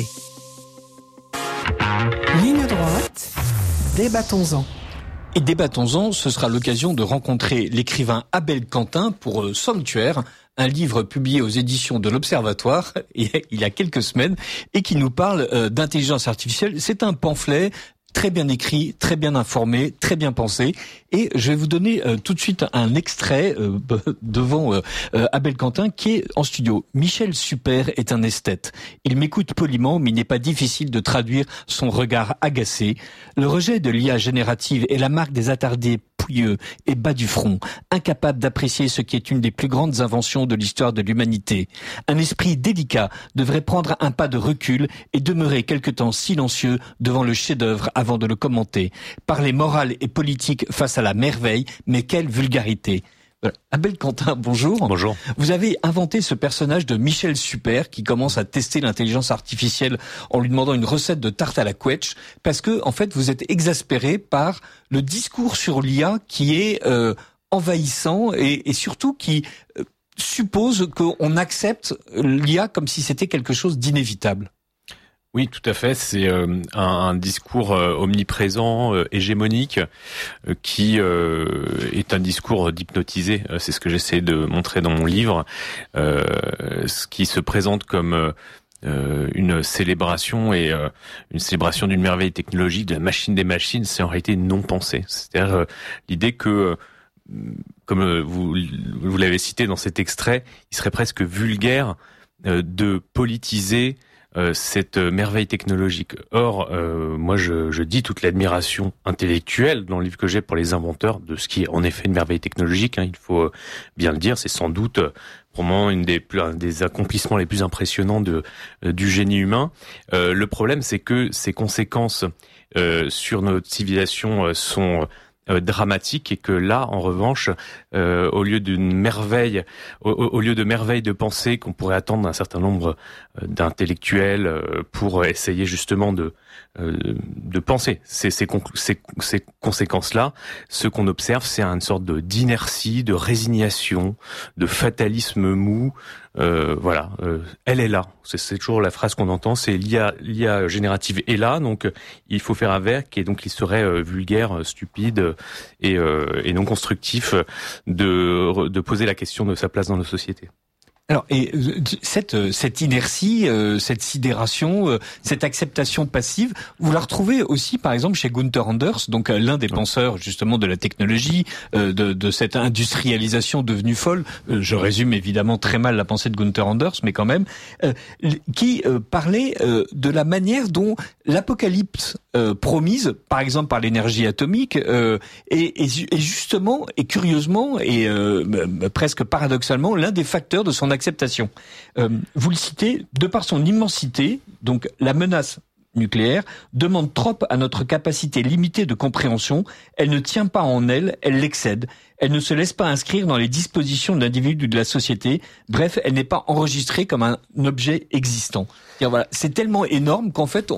Ligne droite, débattons-en.
Et débattons-en, ce sera l'occasion de rencontrer l'écrivain Abel Quentin pour euh, Sanctuaire, un livre publié aux éditions de l'Observatoire il y a quelques semaines et qui nous parle euh, d'intelligence artificielle. C'est un pamphlet très bien écrit, très bien informé, très bien pensé. Et je vais vous donner euh, tout de suite un extrait euh, devant euh, euh, Abel Quentin qui est en studio. Michel Super est un esthète. Il m'écoute poliment, mais il n'est pas difficile de traduire son regard agacé. Le rejet de l'I A générative est la marque des attardés pouilleux et bas du front, incapables d'apprécier ce qui est une des plus grandes inventions de l'histoire de l'humanité. Un esprit délicat devrait prendre un pas de recul et demeurer quelque temps silencieux devant le chef-d'œuvre avant de le commenter. Parler morale et politique face à la merveille, mais quelle vulgarité. Voilà. Abel Quentin, bonjour.
Bonjour.
Vous avez inventé ce personnage de Michel Super qui commence à tester l'intelligence artificielle en lui demandant une recette de tarte à la quetch parce que, en fait, vous êtes exaspéré par le discours sur l'I A qui est euh, envahissant et, et surtout qui euh, suppose qu'on accepte l'I A comme si c'était quelque chose d'inévitable.
Oui, tout à fait. C'est euh, un, un discours euh, omniprésent, euh, hégémonique, euh, qui euh, est un discours d'hypnotisé. Euh, c'est ce que j'essaie de montrer dans mon livre, euh, ce qui se présente comme euh, une célébration et euh, une célébration d'une merveille technologique, de la machine des machines. C'est en réalité non pensé. C'est-à-dire euh, l'idée que euh, comme vous, vous l'avez cité dans cet extrait, il serait presque vulgaire euh, de politiser Euh, cette merveille technologique. Or, euh, moi, je, je dis toute l'admiration intellectuelle dans le livre que j'ai pour les inventeurs de ce qui est en effet une merveille technologique. Hein, il faut bien le dire, c'est sans doute euh, probablement une des, plus, un des accomplissements les plus impressionnants de, euh, du génie humain. Euh, le problème, c'est que ces conséquences euh, sur notre civilisation euh, sont Euh, dramatique et que là, en revanche, euh, au lieu d'une merveille, au, au lieu de merveilles de pensée qu'on pourrait attendre d'un certain nombre euh, d'intellectuels euh, pour essayer justement de euh, de penser ces, ces, ces, ces conséquences-là, ce qu'on observe, c'est une sorte de d'inertie, de résignation, de fatalisme mou. Euh, voilà, euh, elle est là. C'est, c'est toujours la phrase qu'on entend. C'est l'I A, l'I A générative est là, donc il faut faire avec, et donc il serait euh, vulgaire, stupide et, euh, et non constructif de, de poser la question de sa place dans nos sociétés.
Alors, et cette cette inertie, euh, cette sidération, euh, cette acceptation passive, vous la retrouvez aussi, par exemple, chez Gunther Anders, donc euh, l'un des penseurs justement de la technologie, euh, de, de cette industrialisation devenue folle. Euh, je résume évidemment très mal la pensée de Gunther Anders, mais quand même, euh, qui euh, parlait euh, de la manière dont l'apocalypse euh, promise, par exemple par l'énergie atomique, euh, est, est, est justement et curieusement et euh, presque paradoxalement l'un des facteurs de son acceptation. Euh, vous le citez, de par son immensité, donc la menace nucléaire demande trop à notre capacité limitée de compréhension, elle ne tient pas en elle, elle l'excède, elle ne se laisse pas inscrire dans les dispositions de l'individu ou de la société, bref, elle n'est pas enregistrée comme un objet existant. C'est-à-dire, voilà, c'est tellement énorme qu'en fait, on,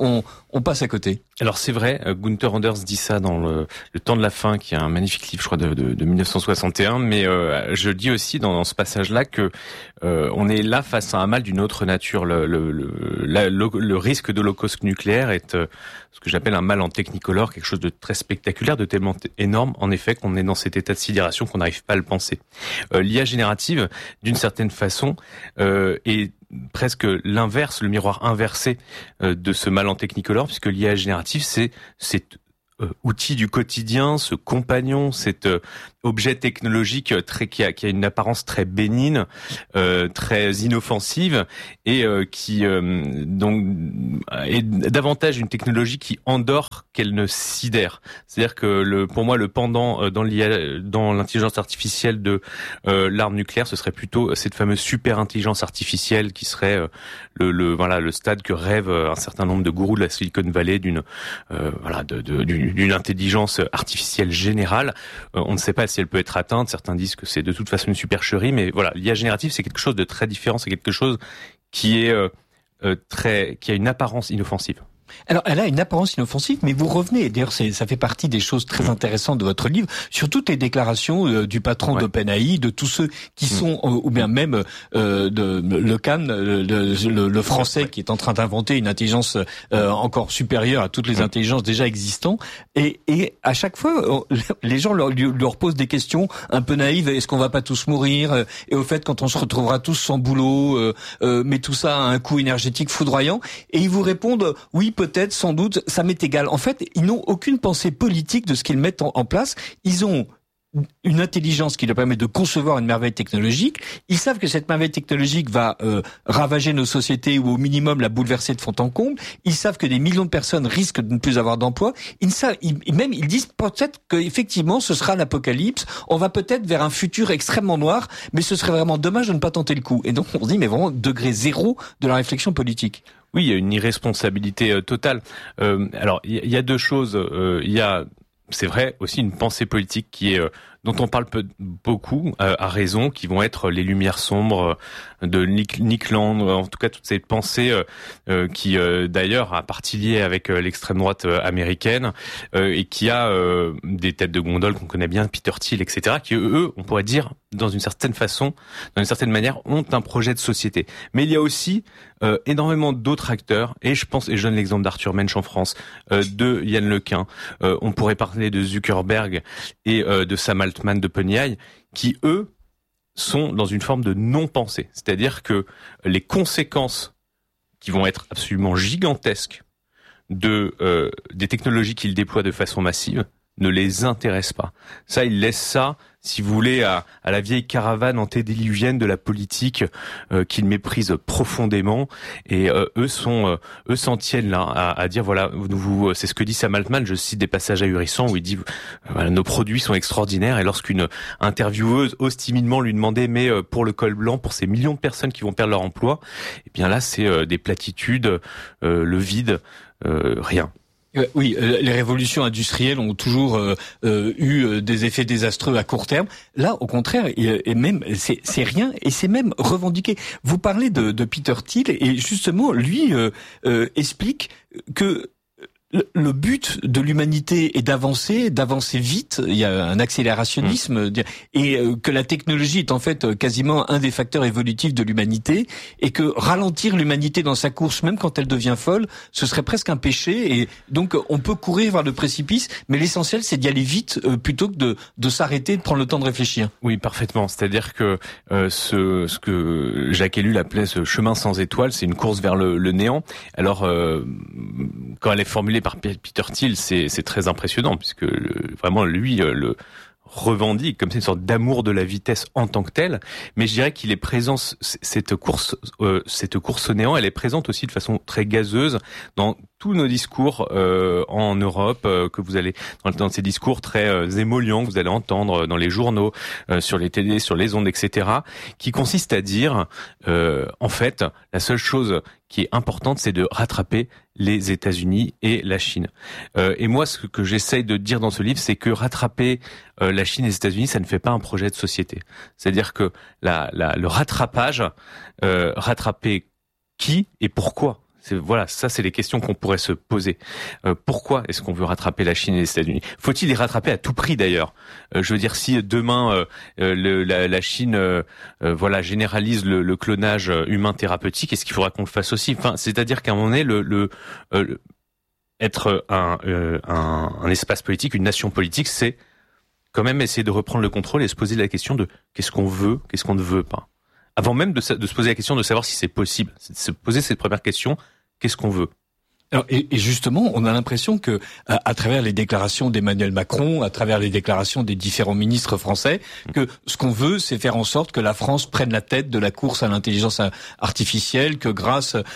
on passe à côté.
Alors c'est vrai, Gunther Anders dit ça dans le, le Temps de la Faim, qui est un magnifique livre, je crois, de, de, de dix-neuf cent soixante et un. Mais euh, je dis aussi dans, dans ce passage-là que euh, on est là face à un mal d'une autre nature. Le, le, le, la, le, le risque d'holocauste nucléaire est euh, ce que j'appelle un mal en technicolore, quelque chose de très spectaculaire, de tellement énorme, en effet, qu'on est dans cet état de sidération qu'on n'arrive pas à le penser. Euh, L'I A générative, d'une certaine façon, euh, est presque l'inverse, le miroir inversé euh, de ce mal en technicolore, puisque l'I A générative, c'est cet euh, outil du quotidien, ce compagnon, cet euh, objet technologique très qui a, qui a une apparence très bénigne, euh, très inoffensive, et euh, qui euh, donc est davantage une technologie qui endort qu'elle ne sidère. C'est-à-dire que le, pour moi, le pendant euh, dans l'I A, dans l'intelligence artificielle de euh, l'arme nucléaire, ce serait plutôt cette fameuse super intelligence artificielle qui serait euh, le, le voilà le stade que rêvent un certain nombre de gourous de la Silicon Valley d'une euh, voilà de, de, d'une, d'une intelligence artificielle générale. Euh, on ne sait pas si elle peut être atteinte. Certains disent que c'est de toute façon une supercherie, mais voilà, l'I A générative, c'est quelque chose de très différent. C'est quelque chose qui est euh, euh, très, qui a une apparence inoffensive.
Alors, elle a une apparence inoffensive, mais vous revenez, d'ailleurs, c'est, ça fait partie des choses très intéressantes de votre livre, sur toutes les déclarations euh, du patron ouais. d'OpenAI, de tous ceux qui sont, euh, ou bien même euh, de le Khan, le, le, le français ouais. qui est en train d'inventer une intelligence euh, encore supérieure à toutes les ouais. intelligences déjà existantes, et, et à chaque fois, les gens leur, leur posent des questions un peu naïves, est-ce qu'on va pas tous mourir, et au fait, quand on se retrouvera tous sans boulot, euh, euh, mais tout ça a un coût énergétique foudroyant, et ils vous répondent, oui, peut-être, sans doute, ça m'est égal. En fait, ils n'ont aucune pensée politique de ce qu'ils mettent en, en place. Ils ont une intelligence qui leur permet de concevoir une merveille technologique. Ils savent que cette merveille technologique va euh, ravager nos sociétés ou au minimum la bouleverser de fond en comble. Ils savent que des millions de personnes risquent de ne plus avoir d'emploi. Ils savent, ils, même ils disent peut-être qu'effectivement ce sera l'apocalypse. On va peut-être vers un futur extrêmement noir, mais ce serait vraiment dommage de ne pas tenter le coup. Et donc on se dit mais vraiment degré zéro de la réflexion politique.
Oui, il y a une irresponsabilité euh, totale. Euh, alors, il y, y a deux choses. Euh, il y a, c'est vrai, aussi une pensée politique qui est euh, dont on parle peu, beaucoup, euh, à raison, qui vont être les lumières sombres de Nick, Nick Land, en tout cas toutes ces pensées euh, euh, qui, euh, d'ailleurs, a partie liée avec euh, l'extrême droite euh, américaine euh, et qui a euh, des têtes de gondole qu'on connaît bien, Peter Thiel, et cetera, qui eux, on pourrait dire, dans une certaine façon, dans une certaine manière, ont un projet de société. Mais il y a aussi euh, énormément d'autres acteurs, et je pense, et je donne l'exemple d'Arthur Mensch en France, euh, de Yann Lequin, euh, on pourrait parler de Zuckerberg et euh, de Sam Altman de OpenAI, qui eux sont dans une forme de non-pensée. C'est-à-dire que les conséquences qui vont être absolument gigantesques de euh, des technologies qu'ils déploient de façon massive ne les intéressent pas. Ça, ils laissent ça, si vous voulez, à, à la vieille caravane antédiluvienne de la politique euh, qu'ils méprisent profondément. Et euh, eux sont, euh, eux s'en tiennent là à, à dire voilà, vous, vous, c'est ce que dit Sam Altman. Je cite des passages ahurissants où il dit euh, voilà, nos produits sont extraordinaires. Et lorsqu'une intervieweuse ose timidement lui demander mais euh, pour le col blanc, pour ces millions de personnes qui vont perdre leur emploi, et bien là c'est euh, des platitudes, euh, le vide, euh, rien.
Oui, les révolutions industrielles ont toujours euh, euh, eu des effets désastreux à court terme. Là, au contraire, et même c'est, c'est rien, et c'est même revendiqué. Vous parlez de, de Peter Thiel, et justement, lui euh, euh, explique que le but de l'humanité est d'avancer, d'avancer vite. Il y a un accélérationnisme, mmh. et que la technologie est en fait quasiment un des facteurs évolutifs de l'humanité, et que ralentir l'humanité dans sa course, même quand elle devient folle, ce serait presque un péché. Et donc, on peut courir vers le précipice, mais l'essentiel, c'est d'y aller vite euh, plutôt que de, de s'arrêter, de prendre le temps de réfléchir.
Oui, parfaitement. C'est-à-dire que euh, ce, ce que Jacques Ellul appelait ce chemin sans étoile, c'est une course vers le, le néant. Alors, euh, quand elle est formulée par Peter Thiel, c'est, c'est très impressionnant, puisque le, vraiment lui le revendique comme c'est une sorte d'amour de la vitesse en tant que tel. Mais je dirais qu'il est présent, cette course, euh, cette course au néant, elle est présente aussi de façon très gazeuse dans tous nos discours euh, en Europe, euh, que vous allez dans, dans ces discours très euh, émollients que vous allez entendre dans les journaux, euh, sur les télés, sur les ondes, et cetera, qui consiste à dire, euh, en fait, la seule chose qui est importante, c'est de rattraper les États-Unis et la Chine. Euh, et moi, ce que j'essaye de dire dans ce livre, c'est que rattraper euh, la Chine et les États-Unis, ça ne fait pas un projet de société. C'est-à-dire que la, la, le rattrapage, euh, rattraper qui et pourquoi ? C'est, voilà, ça, c'est les questions qu'on pourrait se poser. Euh, pourquoi est-ce qu'on veut rattraper la Chine et les États-Unis ? Faut-il les rattraper à tout prix d'ailleurs ? euh, Je veux dire, si demain euh, le, la, la Chine, euh, euh, voilà, généralise le, le clonage humain thérapeutique, est-ce qu'il faudra qu'on le fasse aussi ? Enfin, c'est-à-dire qu'à un moment donné, le, le, euh, le être un, euh, un, un espace politique, une nation politique, c'est quand même essayer de reprendre le contrôle et se poser la question de qu'est-ce qu'on veut, qu'est-ce qu'on ne veut pas. Avant même de, de se poser la question de savoir si c'est possible, c'est de se poser cette première question, qu'est-ce qu'on veut ?
Alors, et, et justement, on a l'impression que, à, à travers les déclarations d'Emmanuel Macron, à travers les déclarations des différents ministres français, que ce qu'on veut, c'est faire en sorte que la France prenne la tête de la course à l'intelligence artificielle, que grâce euh,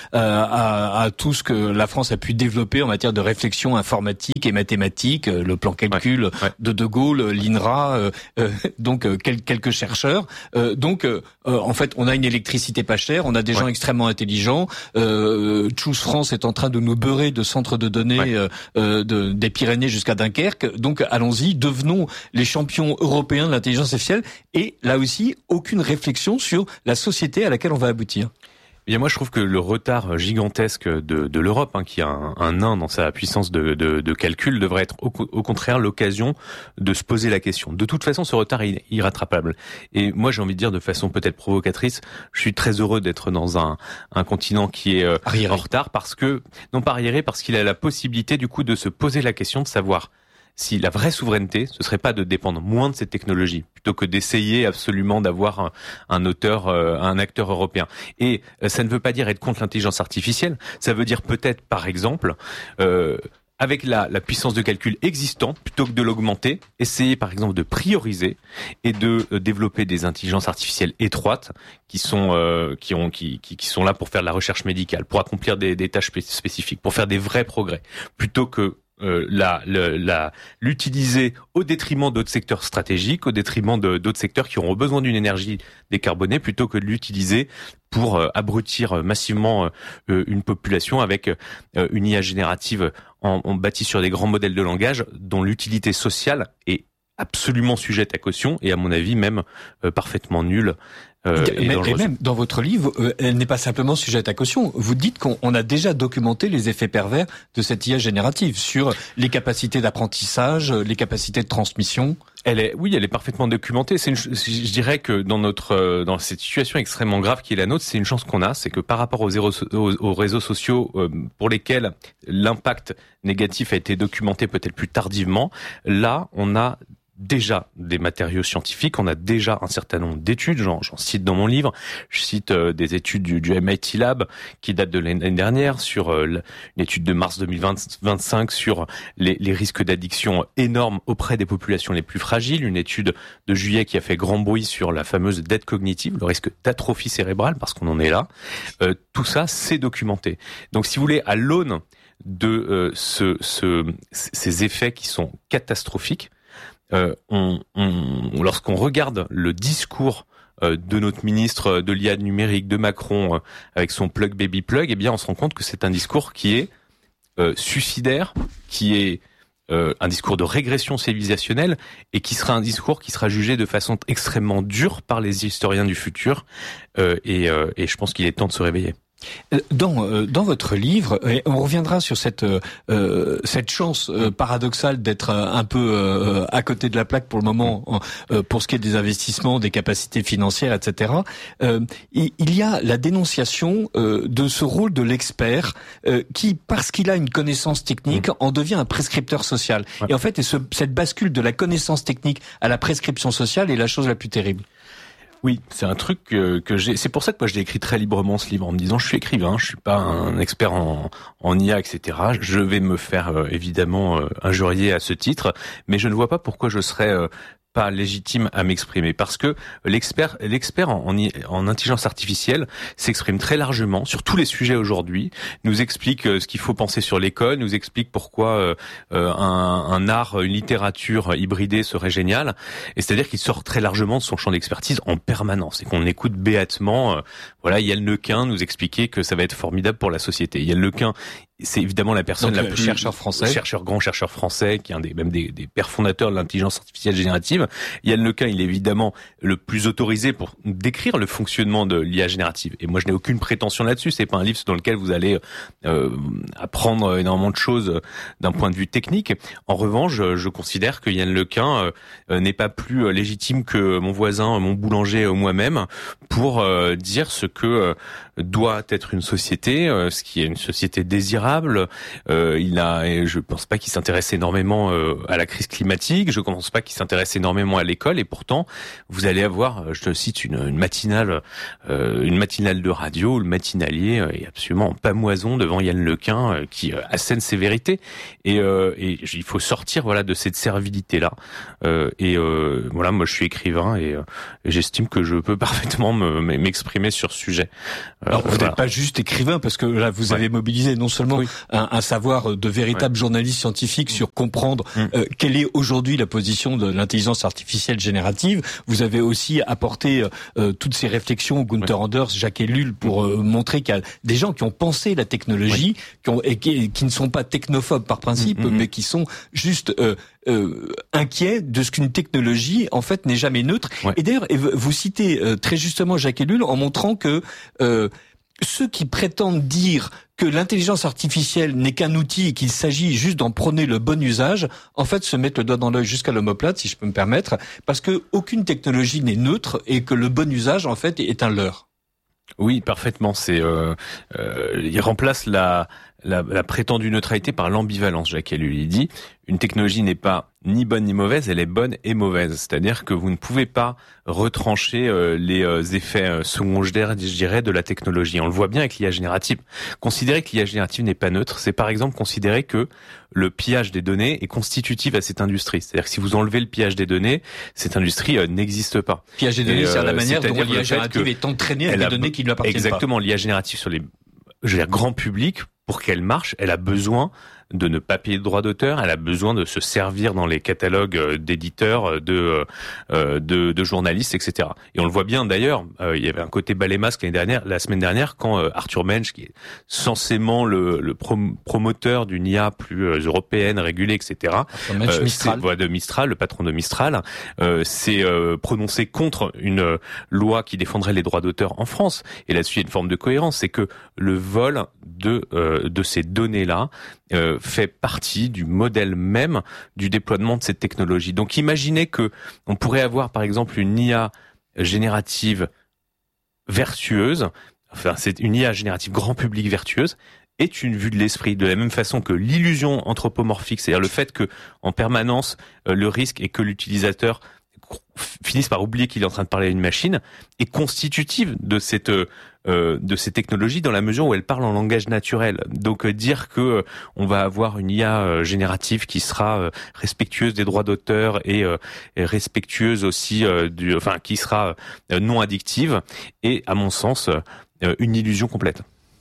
à, à tout ce que la France a pu développer en matière de réflexion informatique et mathématique, le plan calcul ouais, ouais. de De Gaulle, l'INRA, euh, euh, donc euh, quelques chercheurs, euh, donc euh, en fait, on a une électricité pas chère, on a des ouais. gens extrêmement intelligents. Euh, Choose France est en train de nous beurrer de centres de données ouais. euh, de, des Pyrénées jusqu'à Dunkerque. Donc allons-y, devenons les champions européens de l'intelligence artificielle. Et là aussi, aucune réflexion sur la société à laquelle on va aboutir.
Bien, moi, je trouve que le retard gigantesque de, de l'Europe, hein, qui a un, un nain dans sa puissance de, de, de calcul, devrait être au, au contraire l'occasion de se poser la question. De toute façon, ce retard est irrattrapable. Et moi, j'ai envie de dire de façon peut-être provocatrice, je suis très heureux d'être dans un, un continent qui est euh, en retard parce que, non pas arriéré, parce qu'il a la possibilité du coup de se poser la question de savoir si la vraie souveraineté, ce serait pas de dépendre moins de cette technologie, plutôt que d'essayer absolument d'avoir un, un auteur, euh, un acteur européen. Et euh, ça ne veut pas dire être contre l'intelligence artificielle, ça veut dire peut-être, par exemple, euh, avec la, la puissance de calcul existante, plutôt que de l'augmenter, essayer par exemple de prioriser et de euh, développer des intelligences artificielles étroites qui sont euh, qui ont qui, qui qui sont là pour faire de la recherche médicale, pour accomplir des, des tâches spécifiques, pour faire des vrais progrès, plutôt que Euh, la, la, la, l'utiliser au détriment d'autres secteurs stratégiques, au détriment de, d'autres secteurs qui auront besoin d'une énergie décarbonée, plutôt que de l'utiliser pour euh, abrutir massivement euh, une population avec euh, une I A générative en, en bâtie sur des grands modèles de langage dont l'utilité sociale est absolument sujette à caution et à mon avis même euh, parfaitement nulle. Euh,
et, mais, et même dans votre livre, euh, elle n'est pas simplement sujette à caution. Vous dites qu'on on a déjà documenté les effets pervers de cette I A générative sur les capacités d'apprentissage, les capacités de transmission.
Elle est, oui, elle est parfaitement documentée. C'est une, je dirais que dans notre, dans cette situation extrêmement grave qui est la nôtre, c'est une chance qu'on a, c'est que par rapport aux, zéro, aux, aux réseaux sociaux euh, pour lesquels l'impact négatif a été documenté peut-être plus tardivement, là, on a déjà des matériaux scientifiques, on a déjà un certain nombre d'études, j'en, j'en cite dans mon livre, je cite euh, des études du, du M I T Lab qui datent de l'année dernière, sur euh, une étude de mars deux mille vingt-cinq sur les, les risques d'addiction énormes auprès des populations les plus fragiles, une étude de juillet qui a fait grand bruit sur la fameuse dette cognitive, le risque d'atrophie cérébrale, parce qu'on en est là, euh, tout ça c'est documenté. Donc si vous voulez, à l'aune de euh, ce, ce, ces effets qui sont catastrophiques, Euh, on, on, lorsqu'on regarde le discours euh, de notre ministre de l'I A numérique, de Macron, euh, avec son plug baby plug, eh bien, on se rend compte que c'est un discours qui est euh, suicidaire, qui est euh, un discours de régression civilisationnelle et qui sera un discours qui sera jugé de façon extrêmement dure par les historiens du futur. Euh, et, euh, et je pense qu'il est temps de se réveiller.
Dans dans votre livre, et on reviendra sur cette euh, cette chance euh, paradoxale d'être un peu euh, à côté de la plaque pour le moment euh, pour ce qui est des investissements, des capacités financières, et cetera. Euh, il y a la dénonciation euh, de ce rôle de l'expert euh, qui, parce qu'il a une connaissance technique, en devient un prescripteur social. Ouais. Et en fait, et ce, cette bascule de la connaissance technique à la prescription sociale est la chose la plus terrible.
Oui, c'est un truc que, que j'ai. C'est pour ça que moi je l'ai écrit très librement ce livre en me disant je suis écrivain, je suis pas un expert en, en I A, et cetera. Je vais me faire euh, évidemment euh, injurier à ce titre, mais je ne vois pas pourquoi je serais euh, pas légitime à m'exprimer, parce que l'expert, l'expert en, en, en intelligence artificielle s'exprime très largement sur tous les sujets aujourd'hui, nous explique euh, ce qu'il faut penser sur l'école, nous explique pourquoi euh, un, un art, une littérature hybridée serait génial, et c'est-à-dire qu'il sort très largement de son champ d'expertise en permanence, et qu'on écoute béatement, euh, voilà, Yann Lequin nous expliquer que ça va être formidable pour la société. Yann Lequin, c'est évidemment la personne
Donc,
la
le
plus
chercheur français,
chercheur grand chercheur français, qui est un des même des, des pères fondateurs de l'intelligence artificielle générative. Yann Lequin, il est évidemment le plus autorisé pour décrire le fonctionnement de l'I A générative. Et moi, je n'ai aucune prétention là-dessus. C'est pas un livre dans lequel vous allez euh, apprendre énormément de choses d'un point de vue technique. En revanche, je, je considère que Yann Lequin euh, n'est pas plus légitime que mon voisin, mon boulanger ou moi-même pour euh, dire ce que euh, doit être une société, euh, ce qui est une société désirable. Euh, il a, et je pense pas qu'il s'intéresse énormément euh, à la crise climatique. Je pense pas qu'il s'intéresse énormément à l'école. Et pourtant, vous allez avoir, je te cite une, une matinale, euh, une matinale de radio, le matinalier euh, est absolument en pamoison devant Yann Lequin euh, qui euh, assène ses vérités. Et, euh, et il faut sortir, voilà, de cette servilité là. Euh, et euh, voilà, moi je suis écrivain et, euh, et j'estime que je peux parfaitement me, m'exprimer sur ce sujet.
Alors, vous voilà. n'êtes pas juste écrivain, parce que là, vous ouais. avez mobilisé non seulement oui. un, un savoir de véritable ouais. journaliste scientifique mmh. sur comprendre mmh. euh, quelle est aujourd'hui la position de l'intelligence artificielle générative. Vous avez aussi apporté euh, toutes ces réflexions, Gunther ouais. Anders, Jacques Ellul, pour euh, montrer qu'il y a des gens qui ont pensé la technologie, ouais. qui, ont, et qui, qui ne sont pas technophobes par principe, mmh. mais qui sont juste euh, euh, inquiets de ce qu'une technologie, en fait, n'est jamais neutre. Ouais. Et d'ailleurs, vous citez euh, très justement Jacques Ellul en montrant que euh, ceux qui prétendent dire que l'intelligence artificielle n'est qu'un outil et qu'il s'agit juste d'en prôner le bon usage, en fait, se mettent le doigt dans l'œil jusqu'à l'omoplate, si je peux me permettre, parce que aucune technologie n'est neutre et que le bon usage, en fait, est un leurre.
Oui, parfaitement. C'est, euh, euh, il remplace la, la, la prétendue neutralité par l'ambivalence. Jacques Ellul, il dit, une technologie n'est pas ni bonne ni mauvaise, elle est bonne et mauvaise. C'est-à-dire que vous ne pouvez pas retrancher euh, les euh, effets euh, secondaires, je dirais, de la technologie. On le voit bien avec l'I A générative. Considérer que l'I A générative n'est pas neutre, c'est par exemple considérer que le pillage des données est constitutif à cette industrie. C'est-à-dire que si vous enlevez le pillage des données, cette industrie euh, n'existe pas.
Pillage des données, et, euh, c'est la manière dont l'I A générative est entraînée avec des données qui ne lui appartiennent
pas. Exactement, l'I A générative sur les, je veux dire, grand public, pour qu'elle marche, elle a besoin de ne pas payer de droits d'auteur, elle a besoin de se servir dans les catalogues d'éditeurs, de, de, de journalistes, et cetera. Et on le voit bien d'ailleurs, euh, il y avait un côté balai masque l'année dernière, la semaine dernière, quand euh, Arthur Mensch, qui est censément le, le prom- promoteur d'une I A plus euh, européenne, régulée, et cetera.
Arthur Mensch, euh, Mistral.
Voilà, de Mistral, le patron de Mistral, euh, s'est euh, prononcé contre une euh, loi qui défendrait les droits d'auteur en France. Et là-dessus, il y a une forme de cohérence, c'est que le vol de euh, de ces données-là euh, fait partie du modèle même du déploiement de cette technologie. Donc imaginez que on pourrait avoir par exemple une I A générative vertueuse, enfin c'est une I A générative grand public vertueuse, est une vue de l'esprit, de la même façon que l'illusion anthropomorphique, c'est-à-dire le fait que en permanence euh, le risque est que l'utilisateur finisse par oublier qu'il est en train de parler à une machine, est constitutive de cette euh, de ces technologies dans la mesure où elles parlent en langage naturel. Donc euh, dire que euh, on va avoir une I A euh, générative qui sera euh, respectueuse des droits d'auteur et, euh, et respectueuse aussi euh, du, enfin qui sera euh, non addictive, est à mon sens euh, une illusion complète.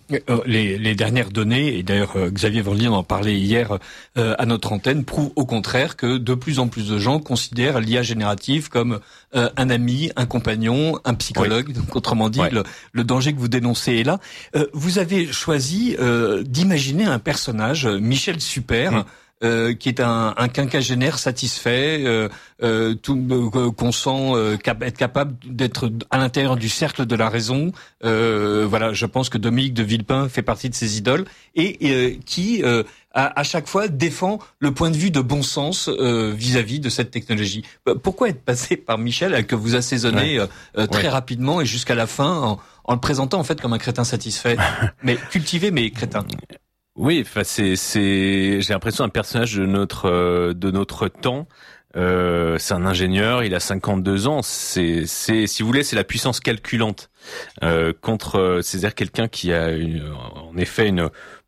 Les, les dernières données, et d'ailleurs euh, Xavier Venlier en parlait hier euh, à notre antenne, prouvent au contraire que de plus en plus de gens considèrent l'I A générative comme euh, un ami, un compagnon, un psychologue. Oui. Donc autrement dit, ouais. le, le danger que vous dénoncez est là. Euh, vous avez choisi euh, d'imaginer un personnage, Michel Super, mmh. Euh, qui est un, un quinquagénaire satisfait, euh, euh, tout, euh, qu'on sent euh, cap- être capable d'être à l'intérieur du cercle de la raison. Euh, voilà, je pense que Dominique de Villepin fait partie de ses idoles et euh, qui, euh, à, à chaque fois, défend le point de vue de bon sens euh, vis-à-vis de cette technologie. Pourquoi être passé par Michel, que vous assaisonnez ouais. euh, très ouais. rapidement et jusqu'à la fin, en, en le présentant en fait comme un crétin satisfait, mais cultivé mais crétin?
Oui, enfin c'est c'est j'ai l'impression un personnage de notre euh, de notre temps. Euh, c'est un ingénieur, il a cinquante-deux ans. C'est c'est si vous voulez, c'est la puissance calculante euh, contre c'est-à-dire quelqu'un qui a une, en effet une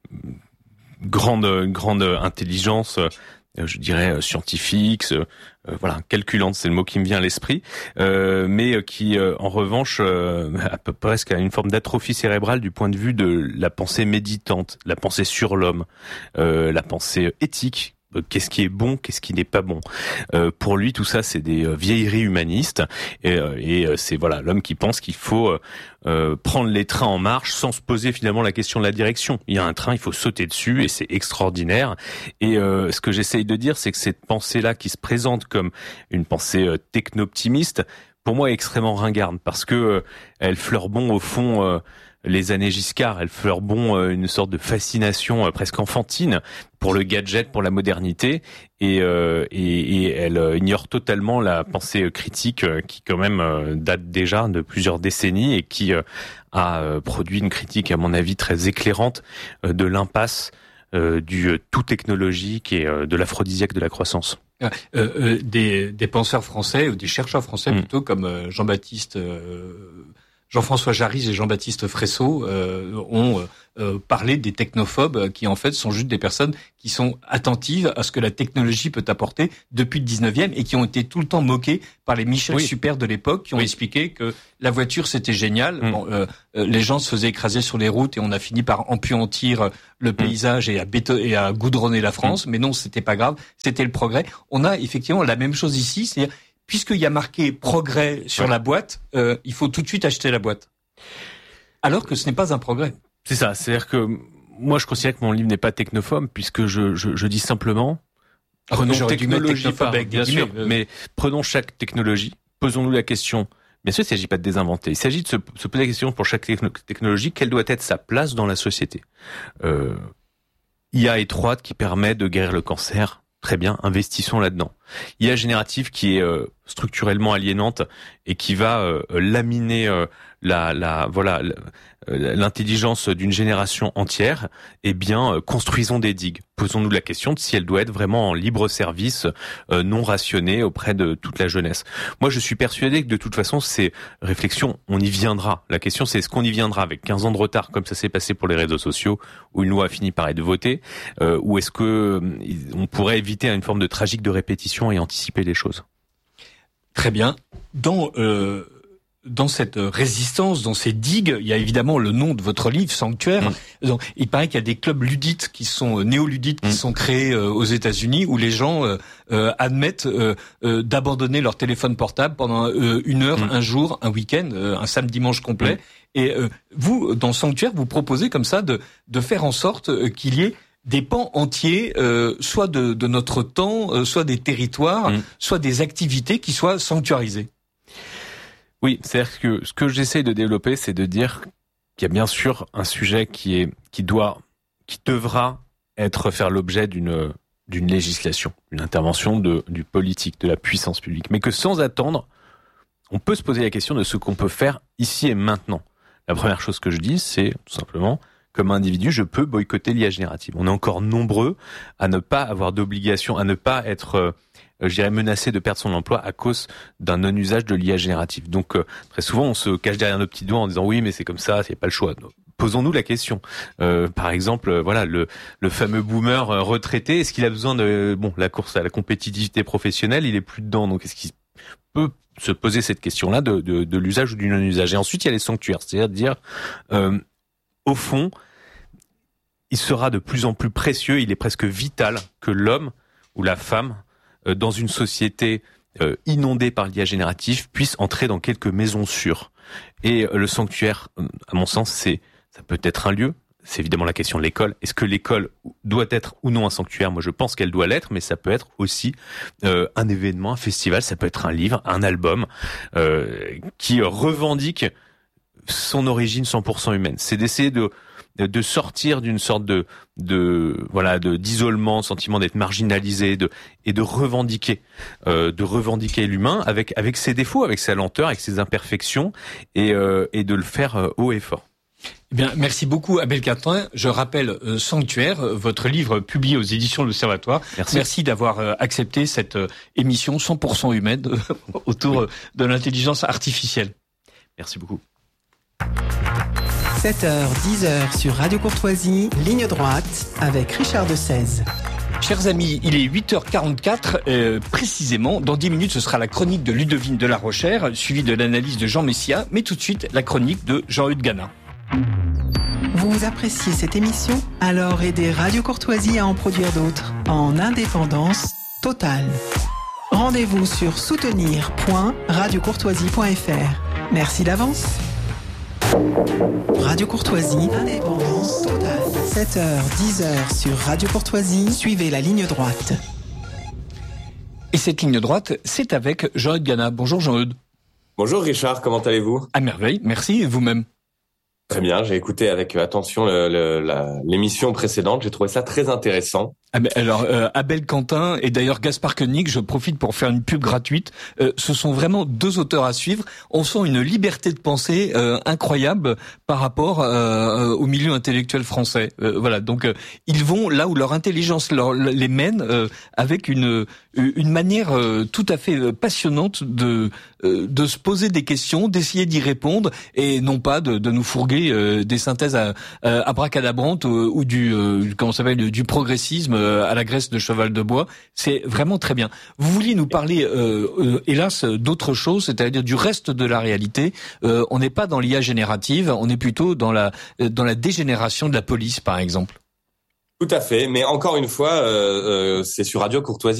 grande une grande intelligence. Euh, je dirais scientifique, euh, voilà, calculante, c'est le mot qui me vient à l'esprit, euh, mais qui, euh, en revanche, euh, a presque une forme d'atrophie cérébrale du point de vue de la pensée méditante, la pensée sur l'homme, euh, la pensée éthique, qu'est-ce qui est bon, qu'est-ce qui n'est pas bon. Euh, pour lui, tout ça, c'est des euh, vieilleries humanistes, et, euh, et euh, c'est voilà l'homme qui pense qu'il faut euh, euh, prendre les trains en marche sans se poser finalement la question de la direction. Il y a un train, il faut sauter dessus, et c'est extraordinaire. Et euh, ce que j'essaye de dire, c'est que cette pensée-là, qui se présente comme une pensée euh, techno-optimiste, pour moi, est extrêmement ringarde, parce que euh, elle fleure bon au fond. Euh, les années Giscard, elles fleurent bon euh, une sorte de fascination euh, presque enfantine pour le gadget, pour la modernité, et, euh, et, et elle euh, ignore totalement la pensée critique euh, qui quand même euh, date déjà de plusieurs décennies et qui euh, a euh, produit une critique, à mon avis, très éclairante euh, de l'impasse euh, du euh, tout technologique et euh, de l'aphrodisiaque de la croissance.
Euh, euh, des, des penseurs français, ou des chercheurs français mmh. plutôt, comme euh, Jean-Baptiste... Euh, Jean-François Jarry et Jean-Baptiste Fresso euh, ont euh, parlé des technophobes qui en fait sont juste des personnes qui sont attentives à ce que la technologie peut apporter depuis le dix-neuvième et qui ont été tout le temps moqués par les Michel oui. Super de l'époque qui ont oui. expliqué que la voiture c'était génial. Mmh. Bon, euh, les gens se faisaient écraser sur les routes et on a fini par empuantir le paysage mmh. et à béton- et à goudronner la France, mmh. mais non, c'était pas grave, c'était le progrès. On a effectivement la même chose ici, c'est-à-dire puisqu'il y a marqué progrès sur ouais. la boîte, euh, il faut tout de suite acheter la boîte. Alors que ce n'est pas un progrès.
C'est ça. C'est-à-dire que moi, je considère que mon livre n'est pas technophobe, puisque je, je, je dis simplement, prenons oh, technologie, pas, bien sûr, euh... mais prenons chaque technologie, posons-nous la question. Bien sûr, il ne s'agit pas de désinventer. Il s'agit de se, se poser la question pour chaque techno- technologie, quelle doit être sa place dans la société. Euh, I A étroite qui permet de guérir le cancer. Très bien, investissons là-dedans. I A générative qui est euh, structurellement aliénante et qui va euh, laminer euh, la, la, voilà, l'intelligence d'une génération entière. Eh bien, euh, construisons des digues. Posons-nous la question de si elle doit être vraiment en libre service, euh, non rationnée auprès de toute la jeunesse. Moi, je suis persuadé que de toute façon, ces réflexions, on y viendra. La question, c'est est-ce qu'on y viendra avec quinze ans de retard, comme ça s'est passé pour les réseaux sociaux, où une loi a fini par être votée, euh, ou est-ce que euh, on pourrait éviter une forme de tragique de répétition et anticiper les choses?
Très bien. Dans euh, dans cette résistance, dans ces digues, il y a évidemment le nom de votre livre, Sanctuaire. Mmh. Donc, il paraît qu'il y a des clubs ludites qui sont euh, néoludites, qui mmh. sont créés euh, aux États-Unis, où les gens euh, euh, admettent euh, euh, d'abandonner leur téléphone portable pendant euh, une heure, mmh. un jour, un week-end, euh, un samedi dimanche complet. Mmh. Et euh, vous, dans Sanctuaire, vous proposez comme ça de de faire en sorte euh, qu'il y ait des pans entiers, euh, soit de, de notre temps, euh, soit des territoires, mmh. soit des activités qui soient sanctuarisées.
Oui, c'est-à-dire que ce que j'essaie de développer, c'est de dire qu'il y a bien sûr un sujet qui est, qui doit, qui devra être faire l'objet d'une, d'une législation, d'une intervention de, du politique, de la puissance publique, mais que sans attendre, on peut se poser la question de ce qu'on peut faire ici et maintenant. La première chose que je dis, c'est tout simplement, comme individu, je peux boycotter l'I A générative. On est encore nombreux à ne pas avoir d'obligation, à ne pas être, euh, je dirais, menacé de perdre son emploi à cause d'un non-usage de l'I A générative. Donc, euh, très souvent, on se cache derrière nos petits doigts en disant oui, mais c'est comme ça, il n'y a pas le choix. Donc, posons-nous la question. Euh, par exemple, euh, voilà, le, le fameux boomer euh, retraité, est-ce qu'il a besoin de, bon, la course à la compétitivité professionnelle, il est plus dedans. Donc, est-ce qu'il peut se poser cette question-là de, de, de l'usage ou du non-usage? Et ensuite, il y a les sanctuaires, c'est-à-dire dire, euh, au fond, il sera de plus en plus précieux, il est presque vital que l'homme ou la femme, euh, dans une société euh, inondée par l'I A générative, puisse entrer dans quelques maisons sûres. Et euh, le sanctuaire, à mon sens, c'est ça peut être un lieu. C'est évidemment la question de l'école. Est-ce que l'école doit être ou non un sanctuaire? Moi, je pense qu'elle doit l'être, mais ça peut être aussi euh, un événement, un festival, ça peut être un livre, un album euh, qui revendique son origine cent pour cent humaine. C'est d'essayer de de sortir d'une sorte de de voilà de d'isolement, sentiment d'être marginalisé, de et de revendiquer euh, de revendiquer l'humain avec avec ses défauts, avec sa lenteur, avec ses imperfections et euh, et de le faire euh, haut et fort.
Eh bien, merci beaucoup Abel Quentin. Je rappelle euh, Sanctuaire, votre livre publié aux éditions de l'Observatoire. Merci, merci d'avoir euh, accepté cette euh, émission cent pour cent humaine euh, autour oui. de l'intelligence artificielle.
Merci beaucoup.
sept heures, dix heures sur Radio Courtoisie, ligne droite, avec Richard de Seize.
Chers amis, il est huit heures quarante-quatre, euh, précisément. Dans dix minutes, ce sera la chronique de Ludovine de la Rochère, suivie de l'analyse de Jean Messia. Mais tout de suite, la chronique de Jean-Eudes Gana.
Vous appréciez cette émission? Alors aidez Radio Courtoisie à en produire d'autres, en indépendance totale. Rendez-vous sur soutenir point radio courtoisie point f r. Merci d'avance. Radio Courtoisie, indépendance totale. sept heures, dix heures sur Radio Courtoisie, suivez la ligne droite.
Et cette ligne droite, c'est avec Jean-Eudes Gana. Bonjour Jean-Eudes.
Bonjour Richard, comment allez-vous?
À merveille, merci, et vous-même?
Très bien, j'ai écouté avec attention le, le, la, l'émission précédente, j'ai trouvé ça très intéressant.
Ah ben alors, euh, Abel Quentin et d'ailleurs Gaspard Koenig, je profite pour faire une pub gratuite, euh, ce sont vraiment deux auteurs à suivre. On sent une liberté de pensée euh, incroyable par rapport euh, au milieu intellectuel français. Euh, voilà, donc euh, ils vont là où leur intelligence leur, les mène euh, avec une une manière euh, tout à fait passionnante de euh, de se poser des questions, d'essayer d'y répondre et non pas de, de nous fourguer euh, des synthèses à, à abracadabrantes ou, ou du euh, comment ça s'appelle du progressisme à la graisse de cheval de bois. C'est vraiment très bien. Vous vouliez nous parler, euh, euh, hélas, d'autre chose, c'est-à-dire du reste de la réalité. Euh, on n'est pas dans l'I A générative, on est plutôt dans la dans la dégénération de la police, par exemple.
Tout à fait, mais encore une fois, euh, euh, c'est sur Radio Courtoisie